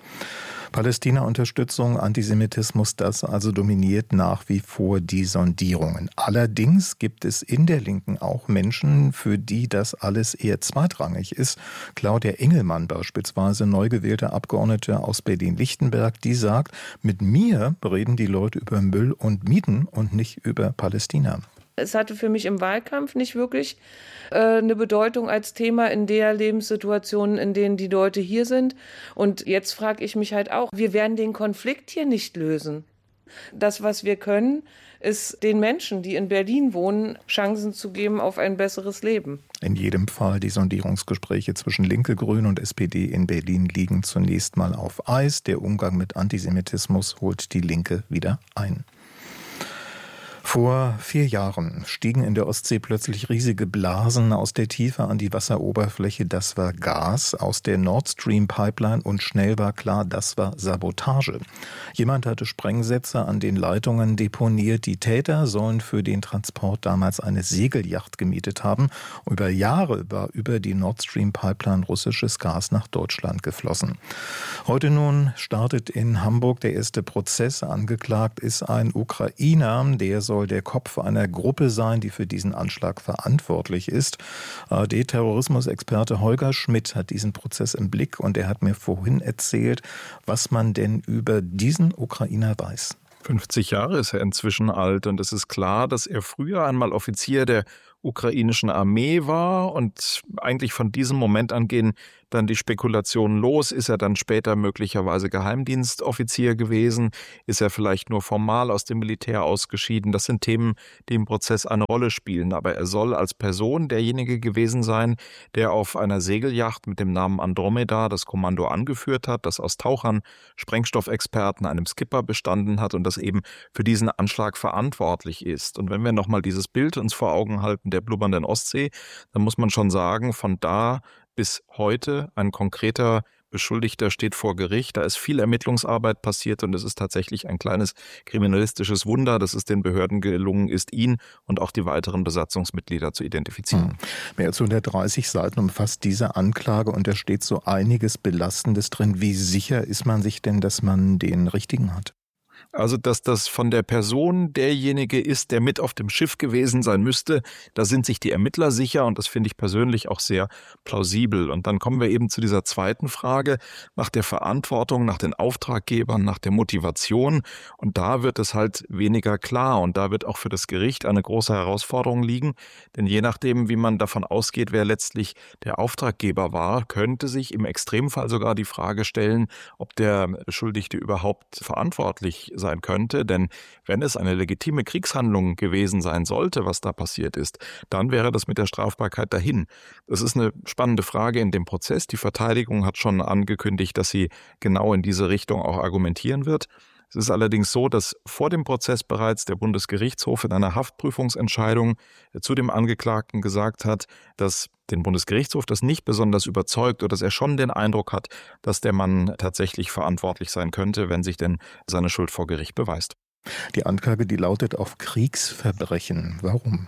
S2: Palästina-Unterstützung, Antisemitismus, das also dominiert nach wie vor die Sondierungen. Allerdings gibt es in der Linken auch Menschen, für die das alles eher zweitrangig ist. Claudia Engelmann beispielsweise, neu gewählte Abgeordnete aus Berlin-Lichtenberg, die sagt, mit mir reden die Leute über Müll und Mieten und nicht über Palästina.
S23: Es hatte für mich im Wahlkampf nicht wirklich eine Bedeutung als Thema in der Lebenssituation, in denen die Leute hier sind. Und jetzt frage ich mich halt auch, wir werden den Konflikt hier nicht lösen. Das, was wir können, ist den Menschen, die in Berlin wohnen, Chancen zu geben auf ein besseres Leben.
S2: In jedem Fall, die Sondierungsgespräche zwischen Linke, Grüne und SPD in Berlin liegen zunächst mal auf Eis. Der Umgang mit Antisemitismus holt die Linke wieder ein. Vor 4 Jahren stiegen in der Ostsee plötzlich riesige Blasen aus der Tiefe an die Wasseroberfläche. Das war Gas aus der Nord Stream Pipeline und schnell war klar, das war Sabotage. Jemand hatte Sprengsätze an den Leitungen deponiert. Die Täter sollen für den Transport damals eine Segelyacht gemietet haben. Über Jahre war über die Nord Stream Pipeline russisches Gas nach Deutschland geflossen. Heute nun startet in Hamburg der erste Prozess. Angeklagt ist ein Ukrainer, der soll der Kopf einer Gruppe sein, die für diesen Anschlag verantwortlich ist. ARD-Terrorismusexperte Holger Schmidt hat diesen Prozess im Blick und er hat mir vorhin erzählt, was man denn über diesen Ukrainer weiß.
S1: 50 Jahre ist er inzwischen alt und es ist klar, dass er früher einmal Offizier der ukrainischen Armee war und eigentlich von diesem Moment an gehen dann die Spekulationen los. Ist er dann später möglicherweise Geheimdienstoffizier gewesen? Ist er vielleicht nur formal aus dem Militär ausgeschieden? Das sind Themen, die im Prozess eine Rolle spielen. Aber er soll als Person derjenige gewesen sein, der auf einer Segelyacht mit dem Namen Andromeda das Kommando angeführt hat, das aus Tauchern, Sprengstoffexperten, einem Skipper bestanden hat und das eben für diesen Anschlag verantwortlich ist. Und wenn wir nochmal dieses Bild uns vor Augen halten, der blubbernden Ostsee, dann muss man schon sagen, von da bis heute ein konkreter Beschuldigter steht vor Gericht. Da ist viel Ermittlungsarbeit passiert und es ist tatsächlich ein kleines kriminalistisches Wunder, dass es den Behörden gelungen ist, ihn und auch die weiteren Besatzungsmitglieder zu identifizieren.
S2: Mehr als 130 Seiten umfasst diese Anklage und da steht so einiges Belastendes drin. Wie sicher ist man sich denn, dass man den Richtigen hat?
S1: Also, dass das von der Person derjenige ist, der mit auf dem Schiff gewesen sein müsste, da sind sich die Ermittler sicher und das finde ich persönlich auch sehr plausibel. Und dann kommen wir eben zu dieser zweiten Frage nach der Verantwortung, nach den Auftraggebern, nach der Motivation. Und da wird es halt weniger klar und da wird auch für das Gericht eine große Herausforderung liegen. Denn je nachdem, wie man davon ausgeht, wer letztlich der Auftraggeber war, könnte sich im Extremfall sogar die Frage stellen, ob der Beschuldigte überhaupt verantwortlich sein könnte, denn wenn es eine legitime Kriegshandlung gewesen sein sollte, was da passiert ist, dann wäre das mit der Strafbarkeit dahin. Das ist eine spannende Frage in dem Prozess. Die Verteidigung hat schon angekündigt, dass sie genau in diese Richtung auch argumentieren wird. Es ist allerdings so, dass vor dem Prozess bereits der Bundesgerichtshof in einer Haftprüfungsentscheidung zu dem Angeklagten gesagt hat, dass den Bundesgerichtshof das nicht besonders überzeugt oder dass er schon den Eindruck hat, dass der Mann tatsächlich verantwortlich sein könnte, wenn sich denn seine Schuld vor Gericht beweist.
S2: Die Anklage, die lautet auf Kriegsverbrechen. Warum?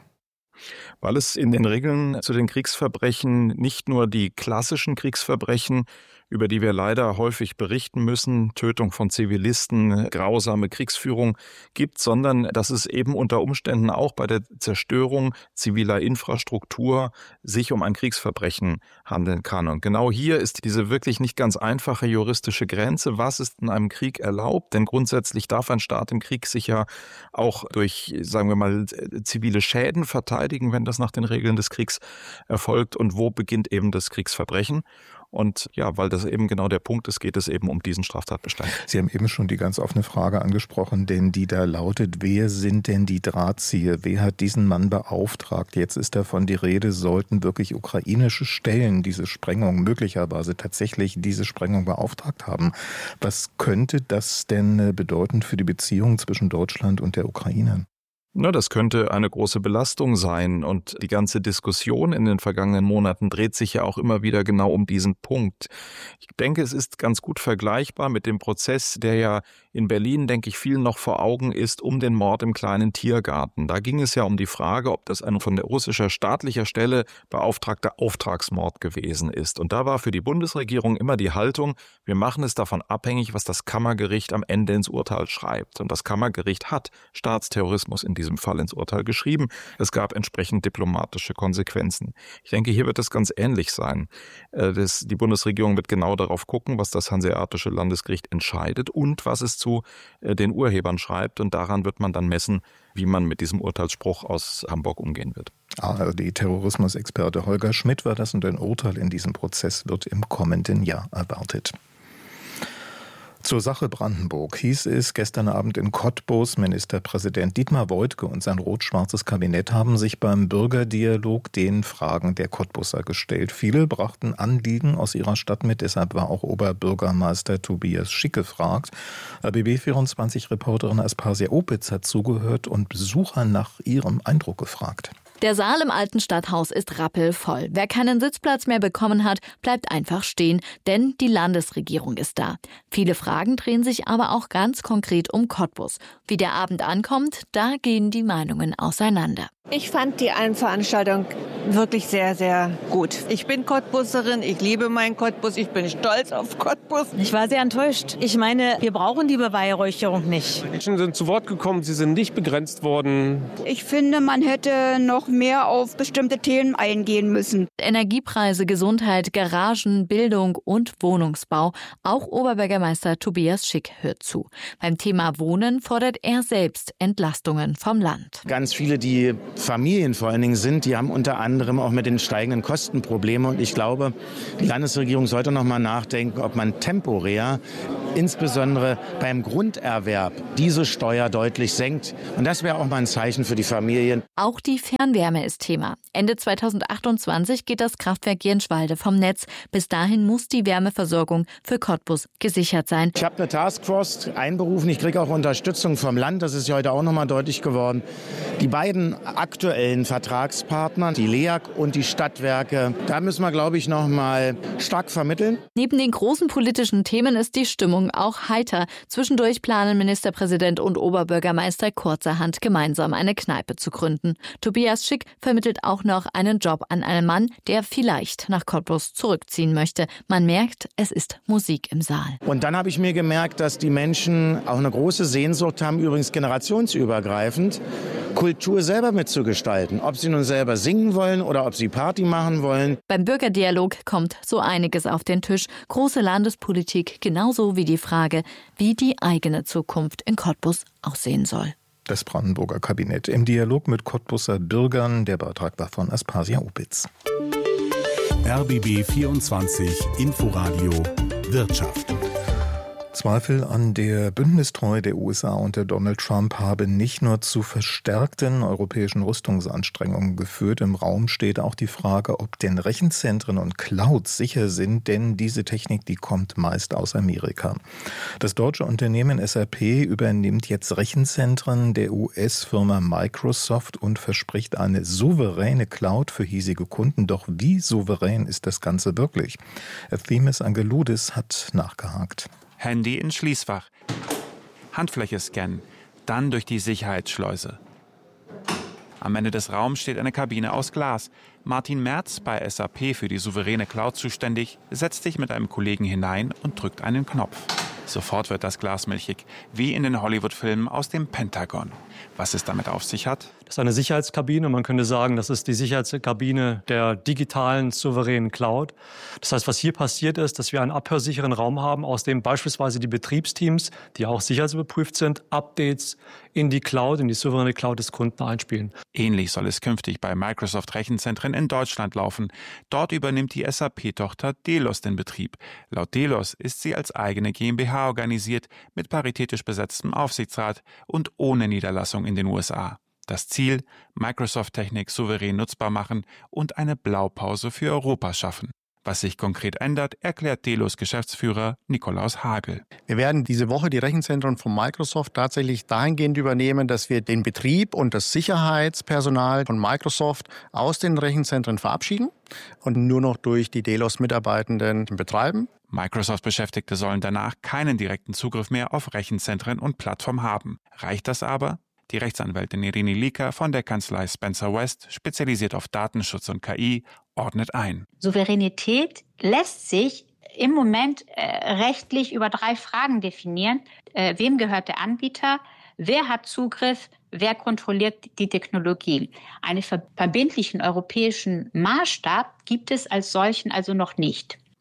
S1: Weil es in den Regeln zu den Kriegsverbrechen nicht nur die klassischen Kriegsverbrechen, über die wir leider häufig berichten müssen, Tötung von Zivilisten, grausame Kriegsführung gibt, sondern dass es eben unter Umständen auch bei der Zerstörung ziviler Infrastruktur sich um ein Kriegsverbrechen handeln kann. Und genau hier ist diese wirklich nicht ganz einfache juristische Grenze. Was ist in einem Krieg erlaubt? Denn grundsätzlich darf ein Staat im Krieg sich ja auch durch, sagen wir mal, zivile Schäden verteidigen, wenn das nach den Regeln des Kriegs erfolgt. Und wo beginnt eben das Kriegsverbrechen? Und ja, weil das eben genau der Punkt ist, geht es eben um diesen Straftatbestand.
S2: Sie haben eben schon die ganz offene Frage angesprochen, denn die da lautet, wer sind denn die Drahtzieher? Wer hat diesen Mann beauftragt? Jetzt ist davon die Rede, sollten wirklich ukrainische Stellen diese Sprengung möglicherweise tatsächlich diese Sprengung beauftragt haben. Was könnte das denn bedeuten für die Beziehungen zwischen Deutschland und der Ukraine?
S1: Na, das könnte eine große Belastung sein und die ganze Diskussion in den vergangenen Monaten dreht sich ja auch immer wieder genau um diesen Punkt. Ich denke, es ist ganz gut vergleichbar mit dem Prozess, der ja in Berlin, denke ich, vielen noch vor Augen ist, um den Mord im kleinen Tiergarten. Da ging es ja um die Frage, ob das ein von der russischer staatlicher Stelle beauftragter Auftragsmord gewesen ist. Und da war für die Bundesregierung immer die Haltung, wir machen es davon abhängig, was das Kammergericht am Ende ins Urteil schreibt. Und das Kammergericht hat Staatsterrorismus in diesem Fall ins Urteil geschrieben. Es gab entsprechend diplomatische Konsequenzen. Ich denke, hier wird es ganz ähnlich sein. Die Bundesregierung wird genau darauf gucken, was das Hanseatische Landesgericht entscheidet und was es zu den Urhebern schreibt. Und daran wird man dann messen, wie man mit diesem Urteilsspruch aus Hamburg umgehen wird.
S2: ARD-Terrorismusexperte Holger Schmidt war das und ein Urteil in diesem Prozess wird im kommenden Jahr erwartet. Zur Sache Brandenburg hieß es gestern Abend in Cottbus, Ministerpräsident Dietmar Woidke und sein rot-schwarzes Kabinett haben sich beim Bürgerdialog den Fragen der Cottbuser gestellt. Viele brachten Anliegen aus ihrer Stadt mit, deshalb war auch Oberbürgermeister Tobias Schick gefragt. RBB24-Reporterin Aspasia Opitz hat zugehört und Besucher nach ihrem Eindruck gefragt.
S4: Der Saal im alten Stadthaus ist rappelvoll. Wer keinen Sitzplatz mehr bekommen hat, bleibt einfach stehen, denn die Landesregierung ist da. Viele Fragen drehen sich aber auch ganz konkret um Cottbus. Wie der Abend ankommt, da gehen die Meinungen auseinander.
S5: Ich fand die Veranstaltung wirklich sehr, sehr gut. Ich bin Cottbuserin, ich liebe meinen Cottbus, ich bin stolz auf Cottbus.
S7: Ich war sehr enttäuscht. Ich meine, wir brauchen die Beweihräucherung nicht.
S24: Menschen sind zu Wort gekommen, sie sind nicht begrenzt worden.
S25: Ich finde, man hätte noch mehr auf bestimmte Themen eingehen müssen.
S4: Energiepreise, Gesundheit, Garagen, Bildung und Wohnungsbau. Auch Oberbürgermeister Tobias Schick hört zu. Beim Thema Wohnen fordert er selbst Entlastungen vom Land.
S26: Ganz viele, die Familien vor allen Dingen sind, die haben unter anderem auch mit den steigenden Kosten Probleme. Und ich glaube, die Landesregierung sollte noch mal nachdenken, ob man temporär, insbesondere beim Grunderwerb, diese Steuer deutlich senkt. Und das wäre auch mal ein Zeichen für die Familien.
S4: Auch die Fernwärme ist Thema. Ende 2028 geht das Kraftwerk Jenschwalde vom Netz. Bis dahin muss die Wärmeversorgung für Cottbus gesichert sein.
S26: Ich habe eine Taskforce einberufen. Ich kriege auch Unterstützung vom Land. Das ist ja heute auch noch mal deutlich geworden. Die beiden aktuellen Vertragspartner, die LEAG und die Stadtwerke, da müssen wir, glaube ich, noch mal stark vermitteln.
S4: Neben den großen politischen Themen ist die Stimmung auch heiter. Zwischendurch planen Ministerpräsident und Oberbürgermeister kurzerhand gemeinsam eine Kneipe zu gründen. Tobias Schick vermittelt auch noch einen Job an einen Mann, der vielleicht nach Cottbus zurückziehen möchte. Man merkt, es ist Musik im Saal.
S26: Und dann habe ich mir gemerkt, dass die Menschen auch eine große Sehnsucht haben, übrigens generationsübergreifend, Kultur selber mitzugestalten. Ob sie nun selber singen wollen oder ob sie Party machen wollen.
S4: Beim Bürgerdialog kommt so einiges auf den Tisch. Große Landespolitik, genauso wie die Frage, wie die eigene Zukunft in Cottbus aussehen soll.
S2: Das Brandenburger Kabinett im Dialog mit Cottbuser Bürgern. Der Beitrag war von Aspasia Opitz.
S3: RBB 24 Inforadio Wirtschaft.
S2: Zweifel an der Bündnistreue der USA unter Donald Trump haben nicht nur zu verstärkten europäischen Rüstungsanstrengungen geführt. Im Raum steht auch die Frage, ob denn Rechenzentren und Clouds sicher sind, denn diese Technik, die kommt meist aus Amerika. Das deutsche Unternehmen SAP übernimmt jetzt Rechenzentren der US-Firma Microsoft und verspricht eine souveräne Cloud für hiesige Kunden. Doch wie souverän ist das Ganze wirklich? Themis Angeloudis hat nachgehakt.
S27: Handy ins Schließfach, Handfläche scannen, dann durch die Sicherheitsschleuse. Am Ende des Raums steht eine Kabine aus Glas. Martin Merz, bei SAP für die souveräne Cloud zuständig, setzt sich mit einem Kollegen hinein und drückt einen Knopf. Sofort wird das Glas milchig, wie in den Hollywood-Filmen aus dem Pentagon. Was es damit auf sich hat?
S28: Das ist eine Sicherheitskabine. Man könnte sagen, das ist die Sicherheitskabine der digitalen, souveränen Cloud. Das heißt, was hier passiert ist, dass wir einen abhörsicheren Raum haben, aus dem beispielsweise die Betriebsteams, die auch sicherheitsüberprüft sind, Updates in die Cloud, in die souveräne Cloud des Kunden einspielen.
S27: Ähnlich soll es künftig bei Microsoft Rechenzentren in Deutschland laufen. Dort übernimmt die SAP-Tochter Delos den Betrieb. Laut Delos ist sie als eigene GmbH organisiert, mit paritätisch besetztem Aufsichtsrat und ohne Niederlassung in den USA. Das Ziel: Microsoft-Technik souverän nutzbar machen und eine Blaupause für Europa schaffen. Was sich konkret ändert, erklärt Delos Geschäftsführer Nikolaus Hagel.
S29: Wir werden diese Woche die Rechenzentren von Microsoft tatsächlich dahingehend übernehmen, dass wir den Betrieb und das Sicherheitspersonal von Microsoft aus den Rechenzentren verabschieden und nur noch durch die Delos-Mitarbeitenden betreiben.
S27: Microsoft-Beschäftigte sollen danach keinen direkten Zugriff mehr auf Rechenzentren und Plattformen haben. Reicht das aber? Die Rechtsanwältin Irini Lika von der Kanzlei Spencer West, spezialisiert auf Datenschutz und KI, ordnet ein.
S30: Souveränität lässt sich im Moment rechtlich über 3 Fragen definieren. Wem gehört der Anbieter? Wer hat Zugriff? Wer kontrolliert die Technologie? Einen verbindlichen europäischen Maßstab gibt es als solchen also noch nicht.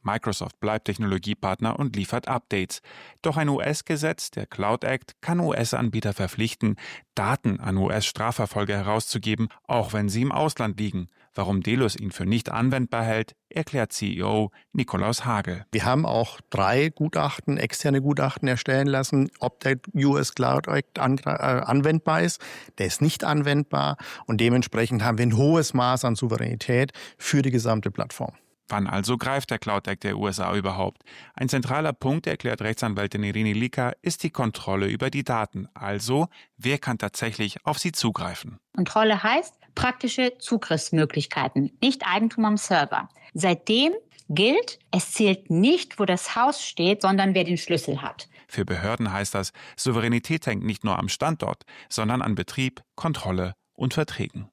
S27: Microsoft bleibt Technologiepartner und liefert Updates. Doch ein US-Gesetz, der Cloud Act, kann US-Anbieter verpflichten, Daten an US-Strafverfolger herauszugeben, auch wenn sie im Ausland liegen. Warum Delos ihn für nicht anwendbar hält, erklärt CEO Nikolaus Hagel.
S29: Wir haben auch 3 Gutachten, externe Gutachten erstellen lassen, ob der US Cloud Act anwendbar ist. Der ist nicht anwendbar und dementsprechend haben wir ein hohes Maß an Souveränität für die gesamte Plattform.
S27: Wann also greift der Cloud Act der USA überhaupt? Ein zentraler Punkt, erklärt Rechtsanwältin Irini Lika, ist die Kontrolle über die Daten. Also, wer kann tatsächlich auf sie zugreifen?
S30: Kontrolle heißt praktische Zugriffsmöglichkeiten, nicht Eigentum am Server. Seitdem gilt, es zählt nicht, wo das Haus steht, sondern wer den Schlüssel hat.
S27: Für Behörden heißt das, Souveränität hängt nicht nur am Standort, sondern an Betrieb, Kontrolle und Verträgen.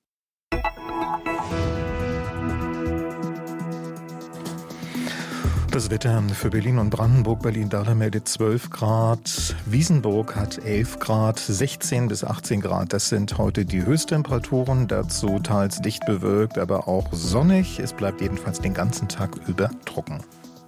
S2: Das Wetter für Berlin und Brandenburg. Berlin-Dahlem meldet 12 Grad. Wiesenburg hat 11 Grad, 16 bis 18 Grad. Das sind heute die Höchsttemperaturen. Dazu teils dicht bewölkt, aber auch sonnig. Es bleibt jedenfalls den ganzen Tag über trocken.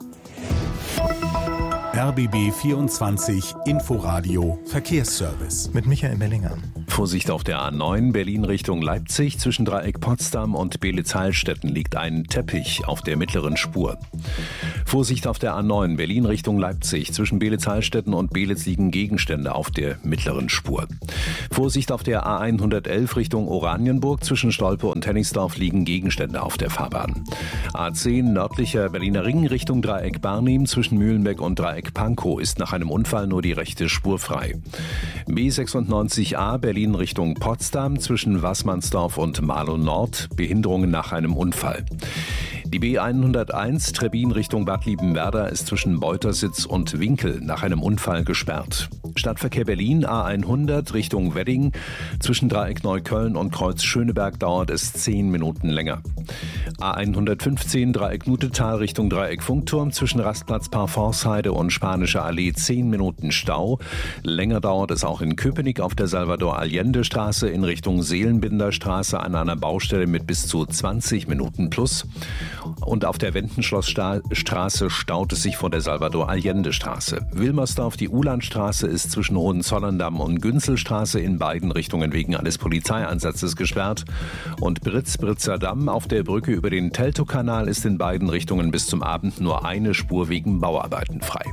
S3: RBB 24 Inforadio Verkehrsservice.
S2: Mit Michael Mellinger.
S18: Vorsicht auf der A9 Berlin Richtung Leipzig. Zwischen Dreieck Potsdam und Beelitz-Heilstätten liegt ein Teppich auf der mittleren Spur. Vorsicht auf der A9 Berlin Richtung Leipzig. Zwischen Beelitz-Heilstätten und Beelitz liegen Gegenstände auf der mittleren Spur. Vorsicht auf der A111 Richtung Oranienburg. Zwischen Stolpe und Hennigsdorf liegen Gegenstände auf der Fahrbahn. A10 nördlicher Berliner Ring Richtung Dreieck Barnim. Zwischen Mühlenbeck und Dreieck Pankow ist nach einem Unfall nur die rechte Spur frei. B96A Berlin Richtung Potsdam zwischen Waßmannsdorf und Marlow Nord, Behinderungen nach einem Unfall. Die B101 Trebbin Richtung Bad Liebenwerda ist zwischen Beutersitz und Winkel nach einem Unfall gesperrt. Stadtverkehr Berlin A100 Richtung Wedding zwischen Dreieck Neukölln und Kreuz Schöneberg dauert es 10 Minuten länger. A115 Dreieck Nutetal Richtung Dreieck Funkturm zwischen Rastplatz Parforceheide und Spanische Allee 10 Minuten Stau. Länger dauert es auch in Köpenick auf der Salvador-Allende-Straße in Richtung Seelenbinderstraße an einer Baustelle mit bis zu 20 Minuten plus. Und auf der Wendenschlossstraße staut es sich vor der Salvador-Allende-Straße. Wilmersdorf, die Ulandstraße ist zwischen Hohenzollern-Damm und Günzelstraße in beiden Richtungen wegen eines Polizeieinsatzes gesperrt. Und Britzer Damm auf der Brücke über den Teltow-Kanal ist in beiden Richtungen bis zum Abend nur eine Spur wegen Bauarbeiten frei.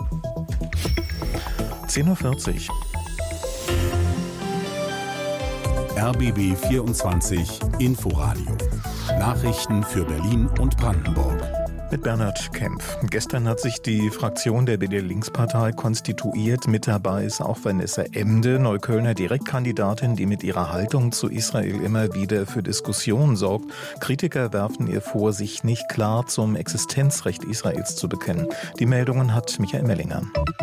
S2: 10:40 Uhr.
S3: RBB 24 Inforadio. Nachrichten für Berlin und Brandenburg.
S2: Mit Bernhard Kempf. Gestern hat sich die Fraktion der BDR-Linkspartei konstituiert. Mit dabei ist auch Vanessa Emde, Neuköllner Direktkandidatin, die mit ihrer Haltung zu Israel immer wieder für Diskussionen sorgt. Kritiker werfen ihr vor, sich nicht klar zum Existenzrecht Israels zu bekennen. Die Meldungen hat Michael Mellinger.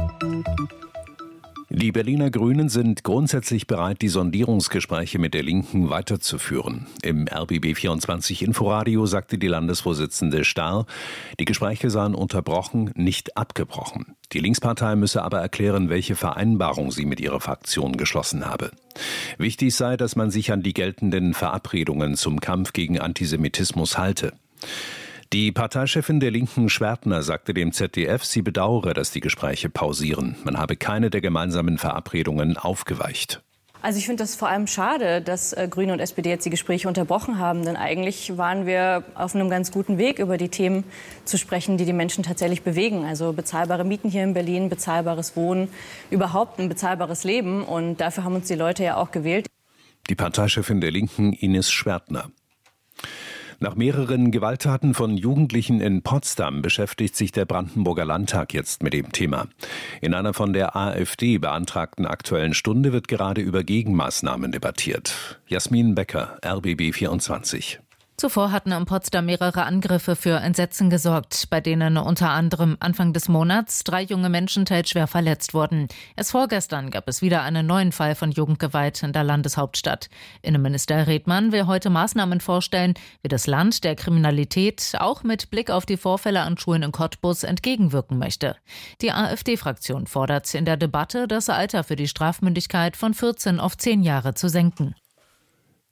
S18: Die Berliner Grünen sind grundsätzlich bereit, die Sondierungsgespräche mit der Linken weiterzuführen. Im RBB 24 Inforadio sagte die Landesvorsitzende Starr, die Gespräche seien unterbrochen, nicht abgebrochen. Die Linkspartei müsse aber erklären, welche Vereinbarung sie mit ihrer Fraktion geschlossen habe. Wichtig sei, dass man sich an die geltenden Verabredungen zum Kampf gegen Antisemitismus halte. Die Parteichefin der Linken Schwertner sagte dem ZDF, sie bedauere, dass die Gespräche pausieren. Man habe keine der gemeinsamen Verabredungen aufgeweicht.
S6: Also ich finde das vor allem schade, dass Grüne und SPD jetzt die Gespräche unterbrochen haben. Denn eigentlich waren wir auf einem ganz guten Weg, über die Themen zu sprechen, die die Menschen tatsächlich bewegen. Also bezahlbare Mieten hier in Berlin, bezahlbares Wohnen, überhaupt ein bezahlbares Leben. Und dafür haben uns die Leute ja auch gewählt.
S18: Die Parteichefin der Linken Ines Schwertner. Nach mehreren Gewalttaten von Jugendlichen in Potsdam beschäftigt sich der Brandenburger Landtag jetzt mit dem Thema. In einer von der AfD beantragten Aktuellen Stunde wird gerade über Gegenmaßnahmen debattiert. Jasmin Becker, RBB 24.
S8: Zuvor hatten in Potsdam mehrere Angriffe für Entsetzen gesorgt, bei denen unter anderem Anfang des Monats 3 junge Menschen teils schwer verletzt wurden. Erst vorgestern gab es wieder einen neuen Fall von Jugendgewalt in der Landeshauptstadt. Innenminister Redmann will heute Maßnahmen vorstellen, wie das Land der Kriminalität auch mit Blick auf die Vorfälle an Schulen in Cottbus entgegenwirken möchte. Die AfD-Fraktion fordert in der Debatte, das Alter für die Strafmündigkeit von 14 auf 10 Jahre zu senken.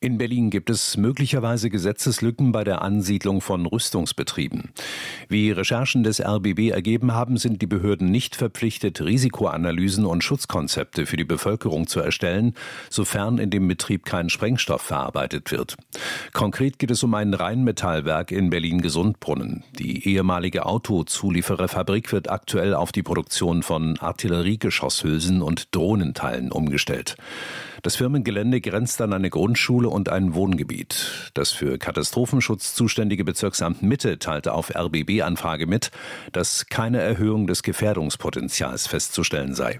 S18: In Berlin gibt es möglicherweise Gesetzeslücken bei der Ansiedlung von Rüstungsbetrieben. Wie Recherchen des RBB ergeben haben, sind die Behörden nicht verpflichtet, Risikoanalysen und Schutzkonzepte für die Bevölkerung zu erstellen, sofern in dem Betrieb kein Sprengstoff verarbeitet wird. Konkret geht es um ein Rheinmetallwerk in Berlin-Gesundbrunnen. Die ehemalige Autozuliefererfabrik wird aktuell auf die Produktion von Artilleriegeschosshülsen und Drohnenteilen umgestellt. Das Firmengelände grenzt an eine Grundschule und ein Wohngebiet. Das für Katastrophenschutz zuständige Bezirksamt Mitte teilte auf RBB-Anfrage mit, dass keine Erhöhung des Gefährdungspotenzials festzustellen sei.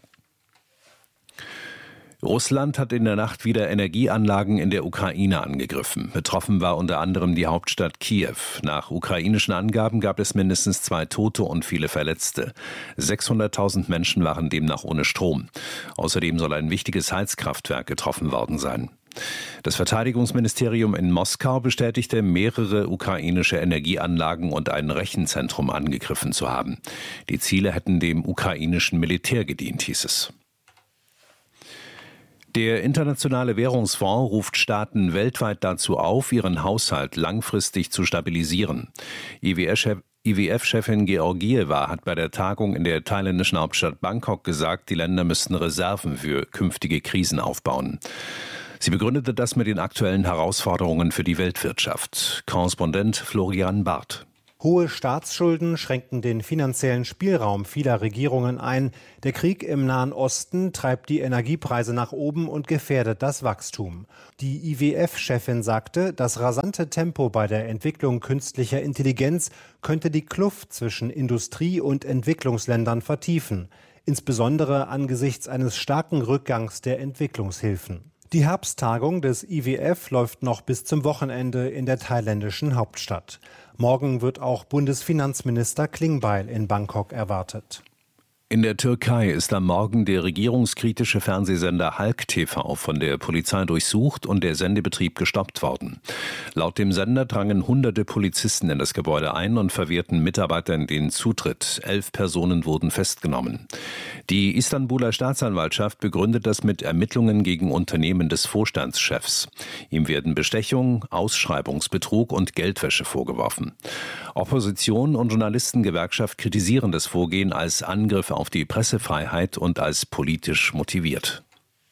S18: Russland hat in der Nacht wieder Energieanlagen in der Ukraine angegriffen. Betroffen war unter anderem die Hauptstadt Kiew. Nach ukrainischen Angaben gab es mindestens 2 Tote und viele Verletzte. 600.000 Menschen waren demnach ohne Strom. Außerdem soll ein wichtiges Heizkraftwerk getroffen worden sein. Das Verteidigungsministerium in Moskau bestätigte, mehrere ukrainische Energieanlagen und ein Rechenzentrum angegriffen zu haben. Die Ziele hätten dem ukrainischen Militär gedient, hieß es. Der Internationale Währungsfonds ruft Staaten weltweit dazu auf, ihren Haushalt langfristig zu stabilisieren. IWF-Chefin Georgieva hat bei der Tagung in der thailändischen Hauptstadt Bangkok gesagt, die Länder müssten Reserven für künftige Krisen aufbauen. Sie begründete das mit den aktuellen Herausforderungen für die Weltwirtschaft. Korrespondent Florian Barth.
S9: Hohe Staatsschulden schränken den finanziellen Spielraum vieler Regierungen ein. Der Krieg im Nahen Osten treibt die Energiepreise nach oben und gefährdet das Wachstum. Die IWF-Chefin sagte, das rasante Tempo bei der Entwicklung künstlicher Intelligenz könnte die Kluft zwischen Industrie- und Entwicklungsländern vertiefen, insbesondere angesichts eines starken Rückgangs der Entwicklungshilfen. Die Herbsttagung des IWF läuft noch bis zum Wochenende in der thailändischen Hauptstadt. Morgen wird auch Bundesfinanzminister Klingbeil in Bangkok erwartet.
S18: In der Türkei ist am Morgen der regierungskritische Fernsehsender Halk TV von der Polizei durchsucht und der Sendebetrieb gestoppt worden. Laut dem Sender drangen hunderte Polizisten in das Gebäude ein und verwehrten Mitarbeitern den Zutritt. 11 Personen wurden festgenommen. Die Istanbuler Staatsanwaltschaft begründet das mit Ermittlungen gegen Unternehmen des Vorstandschefs. Ihm werden Bestechung, Ausschreibungsbetrug und Geldwäsche vorgeworfen. Opposition und Journalistengewerkschaft kritisieren das Vorgehen als Angriff auf die Pressefreiheit und als politisch motiviert.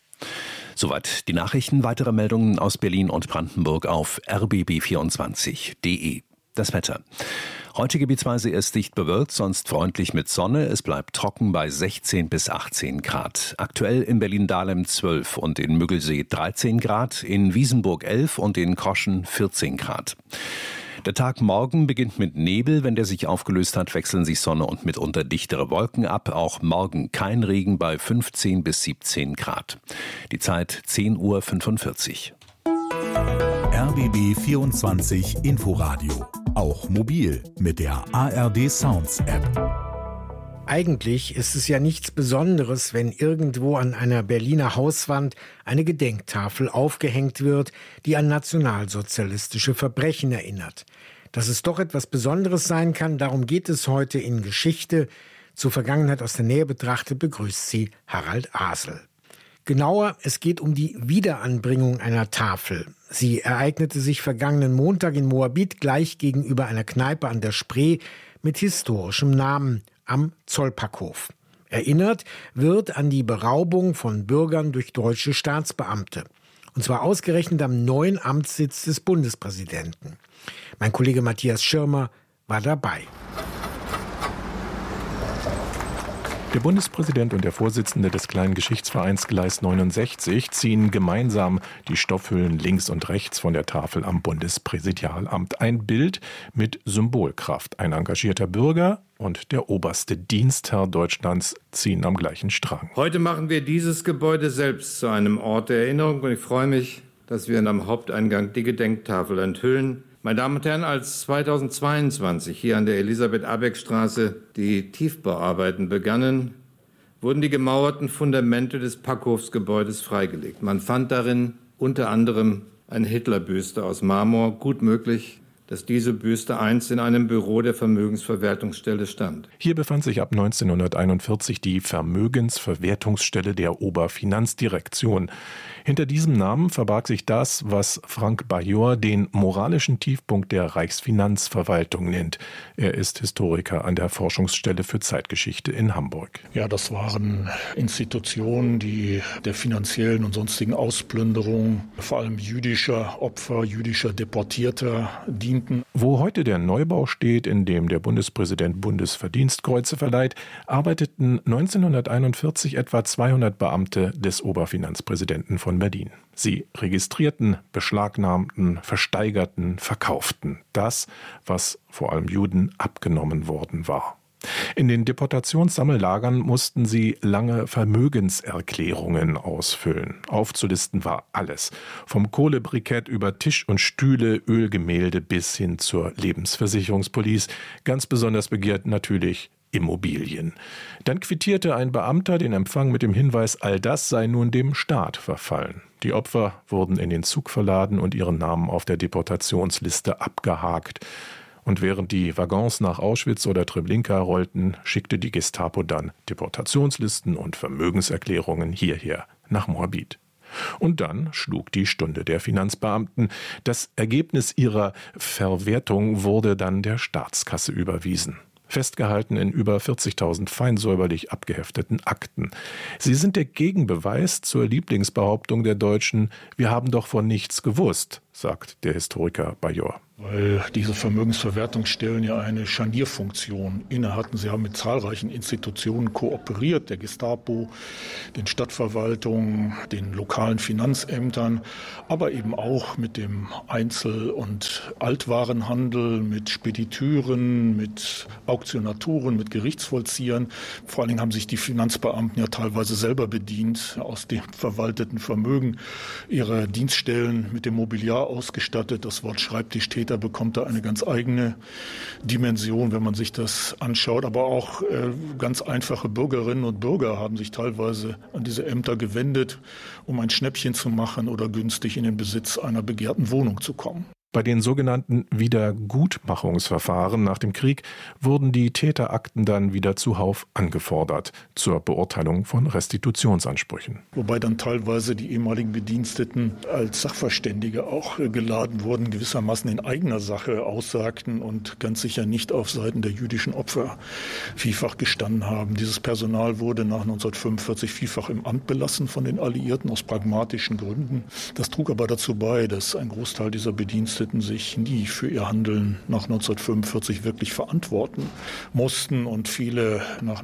S18: Soweit die Nachrichten. Weitere Meldungen aus Berlin und Brandenburg auf rbb24.de. Das Wetter. Heute gebietsweise erst dicht bewölkt, sonst freundlich mit Sonne. Es bleibt trocken bei 16 bis 18 Grad. Aktuell in Berlin-Dahlem 12 und in Müggelsee 13 Grad, in Wiesenburg 11 und in Koschen 14 Grad. Der Tag morgen beginnt mit Nebel. Wenn der sich aufgelöst hat, wechseln sich Sonne und mitunter dichtere Wolken ab. Auch morgen kein Regen bei 15 bis 17 Grad. Die Zeit 10:45 Uhr.
S3: RBB 24 Inforadio. Auch mobil mit der ARD Sounds App.
S10: Eigentlich ist es ja nichts Besonderes, wenn irgendwo an einer Berliner Hauswand eine Gedenktafel aufgehängt wird, die an nationalsozialistische Verbrechen erinnert. Dass es doch etwas Besonderes sein kann, darum geht es heute in Geschichte. Zur Vergangenheit aus der Nähe betrachtet begrüßt sie Harald Asel. Genauer, es geht um die Wiederanbringung einer Tafel. Sie ereignete sich vergangenen Montag in Moabit gleich gegenüber einer Kneipe an der Spree mit historischem Namen am Zollpackhof. Erinnert wird an die Beraubung von Bürgern durch deutsche Staatsbeamte. Und zwar ausgerechnet am neuen Amtssitz des Bundespräsidenten. Mein Kollege Matthias Schirmer war dabei.
S11: Der Bundespräsident und der Vorsitzende des kleinen Geschichtsvereins Gleis 69 ziehen gemeinsam die Stoffhüllen links und rechts von der Tafel am Bundespräsidialamt. Ein Bild mit Symbolkraft. Ein engagierter Bürger und der oberste Dienstherr Deutschlands ziehen am gleichen Strang.
S12: Heute machen wir dieses Gebäude selbst zu einem Ort der Erinnerung und ich freue mich, dass wir am Haupteingang die Gedenktafel enthüllen. Meine Damen und Herren, als 2022 hier an der Elisabeth-Abeck-Straße die Tiefbauarbeiten begannen, wurden die gemauerten Fundamente des Packhofsgebäudes freigelegt. Man fand darin unter anderem eine Hitlerbüste aus Marmor. Gut möglich, dass diese Büste einst in einem Büro der Vermögensverwertungsstelle stand.
S11: Hier befand sich ab 1941 die Vermögensverwertungsstelle der Oberfinanzdirektion. Hinter diesem Namen verbarg sich das, was Frank Bajor den moralischen Tiefpunkt der Reichsfinanzverwaltung nennt. Er ist Historiker an der Forschungsstelle für Zeitgeschichte in Hamburg.
S13: Ja, das waren Institutionen, die der finanziellen und sonstigen Ausplünderung, vor allem jüdischer Opfer, jüdischer Deportierter dienten.
S11: Wo heute der Neubau steht, in dem der Bundespräsident Bundesverdienstkreuze verleiht, arbeiteten 1941 etwa 200 Beamte des Oberfinanzpräsidenten von Berlin. Sie registrierten, beschlagnahmten, versteigerten, verkauften das, was vor allem Juden abgenommen worden war. In den Deportationssammellagern mussten sie lange Vermögenserklärungen ausfüllen. Aufzulisten war alles. Vom Kohlebrikett über Tisch und Stühle, Ölgemälde bis hin zur Lebensversicherungspolice. Ganz besonders begehrt natürlich Immobilien. Dann quittierte ein Beamter den Empfang mit dem Hinweis, all das sei nun dem Staat verfallen. Die Opfer wurden in den Zug verladen und ihren Namen auf der Deportationsliste abgehakt. Und während die Waggons nach Auschwitz oder Treblinka rollten, schickte die Gestapo dann Deportationslisten und Vermögenserklärungen hierher nach Moabit. Und dann schlug die Stunde der Finanzbeamten. Das Ergebnis ihrer Verwertung wurde dann der Staatskasse überwiesen. Festgehalten in über 40.000 feinsäuberlich abgehefteten Akten. Sie sind der Gegenbeweis zur Lieblingsbehauptung der Deutschen, wir haben doch von nichts gewusst, sagt der Historiker Bajor.
S13: Weil diese Vermögensverwertungsstellen ja eine Scharnierfunktion inne hatten. Sie haben mit zahlreichen Institutionen kooperiert, der Gestapo, den Stadtverwaltungen, den lokalen Finanzämtern, aber eben auch mit dem Einzel- und Altwarenhandel, mit Spediteuren, mit Auktionatoren, mit Gerichtsvollziehern. Vor allen Dingen haben sich die Finanzbeamten ja teilweise selber bedient, aus dem verwalteten Vermögen ihrer Dienststellen mit dem Mobiliar ausgestattet. Das Wort Schreibtischtäter bekommt da eine ganz eigene Dimension, wenn man sich das anschaut. Aber auch ganz einfache Bürgerinnen und Bürger haben sich teilweise an diese Ämter gewendet, um ein Schnäppchen zu machen oder günstig in den Besitz einer begehrten Wohnung zu kommen.
S11: Bei den sogenannten Wiedergutmachungsverfahren nach dem Krieg wurden die Täterakten dann wieder zuhauf angefordert zur Beurteilung von Restitutionsansprüchen.
S13: Wobei dann teilweise die ehemaligen Bediensteten als Sachverständige auch geladen wurden, gewissermaßen in eigener Sache aussagten und ganz sicher nicht auf Seiten der jüdischen Opfer vielfach gestanden haben. Dieses Personal wurde nach 1945 vielfach im Amt belassen von den Alliierten aus pragmatischen Gründen. Das trug aber dazu bei, dass ein Großteil dieser Bediensteten sich nie für ihr Handeln nach 1945 wirklich verantworten mussten und viele nach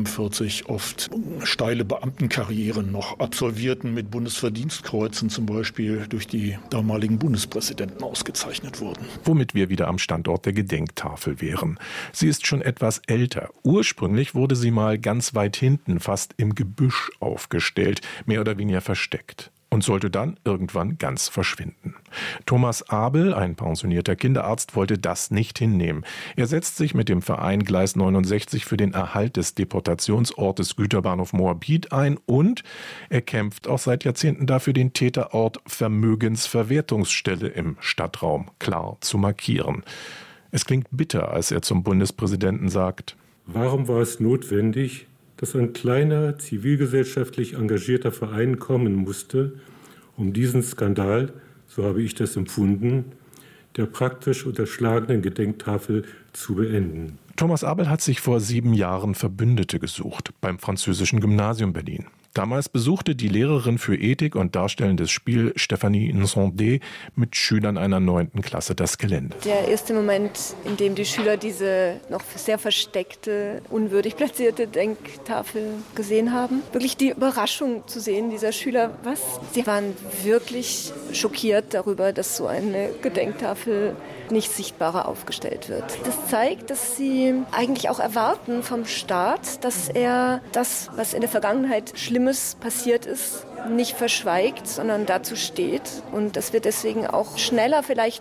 S13: 1945 oft steile Beamtenkarrieren noch absolvierten, mit Bundesverdienstkreuzen zum Beispiel durch die damaligen Bundespräsidenten ausgezeichnet wurden.
S11: Womit wir wieder am Standort der Gedenktafel wären. Sie ist schon etwas älter. Ursprünglich wurde sie mal ganz weit hinten, fast im Gebüsch aufgestellt, mehr oder weniger versteckt. Und sollte dann irgendwann ganz verschwinden. Thomas Abel, ein pensionierter Kinderarzt, wollte das nicht hinnehmen. Er setzt sich mit dem Verein Gleis 69 für den Erhalt des Deportationsortes Güterbahnhof Moabit ein und er kämpft auch seit Jahrzehnten dafür, den Täterort Vermögensverwertungsstelle im Stadtraum klar zu markieren. Es klingt bitter, als er zum Bundespräsidenten sagt:
S14: Warum war es notwendig, dass ein kleiner, zivilgesellschaftlich engagierter Verein kommen musste, um diesen Skandal, so habe ich das empfunden, der praktisch unterschlagenen Gedenktafel zu beenden?
S11: Thomas Abel hat sich vor 7 Jahren Verbündete gesucht beim Französischen Gymnasium Berlin. Damals besuchte die Lehrerin für Ethik und darstellendes Spiel Stéphanie Nsondé mit Schülern einer 9. Klasse das Gelände.
S15: Der erste Moment, in dem die Schüler diese noch sehr versteckte, unwürdig platzierte Denktafel gesehen haben. Wirklich die Überraschung zu sehen dieser Schüler. Sie waren wirklich schockiert darüber, dass so eine Gedenktafel nicht sichtbarer aufgestellt wird. Das zeigt, dass sie eigentlich auch erwarten vom Staat, dass er das, was in der Vergangenheit Schlimmes passiert ist, nicht verschweigt, sondern dazu steht und dass wir deswegen auch schneller vielleicht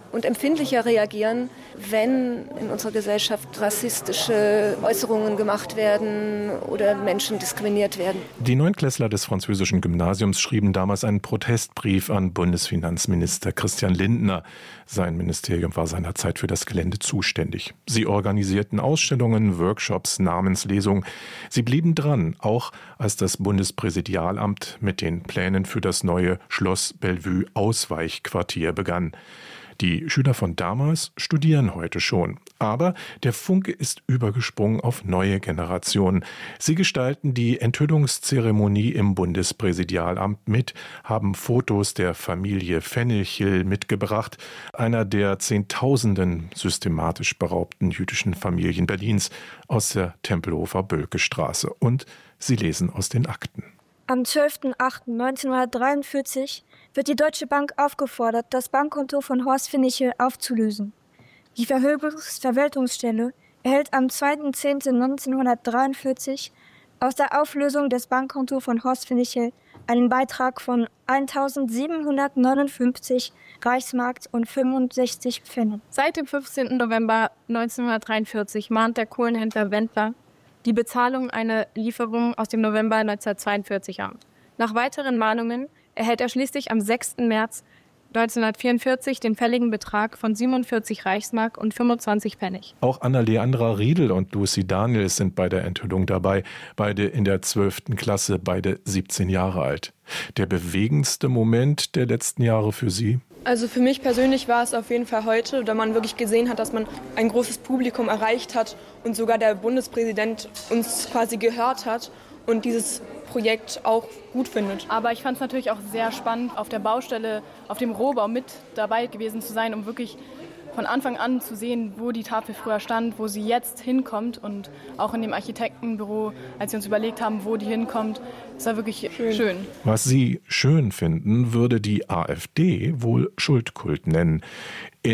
S15: und empfindlicher reagieren, wenn in unserer Gesellschaft rassistische Äußerungen gemacht werden oder Menschen diskriminiert werden.
S11: Die Neunklässler des französischen Gymnasiums schrieben damals einen Protestbrief an Bundesfinanzminister Christian Lindner. Sein Ministerium war seinerzeit für das Gelände zuständig. Sie organisierten Ausstellungen, Workshops, Namenslesungen. Sie blieben dran, auch als das Bundespräsidialamt mit den Plänen für das neue Schloss Bellevue Ausweichquartier begann. Die Schüler von damals studieren heute schon. Aber der Funke ist übergesprungen auf neue Generationen. Sie gestalten die Enthüllungszeremonie im Bundespräsidialamt mit, haben Fotos der Familie Fennichel mitgebracht, einer der Zehntausenden systematisch beraubten jüdischen Familien Berlins aus der Tempelhofer Bölkestraße. Und sie lesen aus den Akten.
S1: Am 12.08.1943 wird die Deutsche Bank aufgefordert, das Bankkonto von Horst Fennichel aufzulösen. Die Verwaltungsstelle erhält am 2.10.1943 aus der Auflösung des Bankkontos von Horst Fennichel einen Beitrag von 1.759 Reichsmark und 65 Pfennig.
S5: Seit dem 15. November 1943 mahnt der Kohlenhändler Wendler die Bezahlung einer Lieferung aus dem November 1942 an. Nach weiteren Mahnungen erhält er schließlich am 6. März 1944 den fälligen Betrag von 47 Reichsmark und 25 Pfennig.
S11: Auch Anna-Leandra Riedel und Lucy Daniels sind bei der Enthüllung dabei, beide in der 12. Klasse, beide 17 Jahre alt. Der bewegendste Moment der letzten Jahre für Sie?
S7: Also für mich persönlich war es auf jeden Fall heute, da man wirklich gesehen hat, dass man ein großes Publikum erreicht hat und sogar der Bundespräsident uns quasi gehört hat und dieses Projekt auch gut findet.
S5: Aber ich fand es natürlich auch sehr spannend, auf der Baustelle, auf dem Rohbau mit dabei gewesen zu sein, um wirklich von Anfang an zu sehen, wo die Tafel früher stand, wo sie jetzt hinkommt, und auch in dem Architektenbüro, als wir uns überlegt haben, wo die hinkommt, ist war wirklich schön.
S11: Was Sie schön finden, würde die AfD wohl Schuldkult nennen.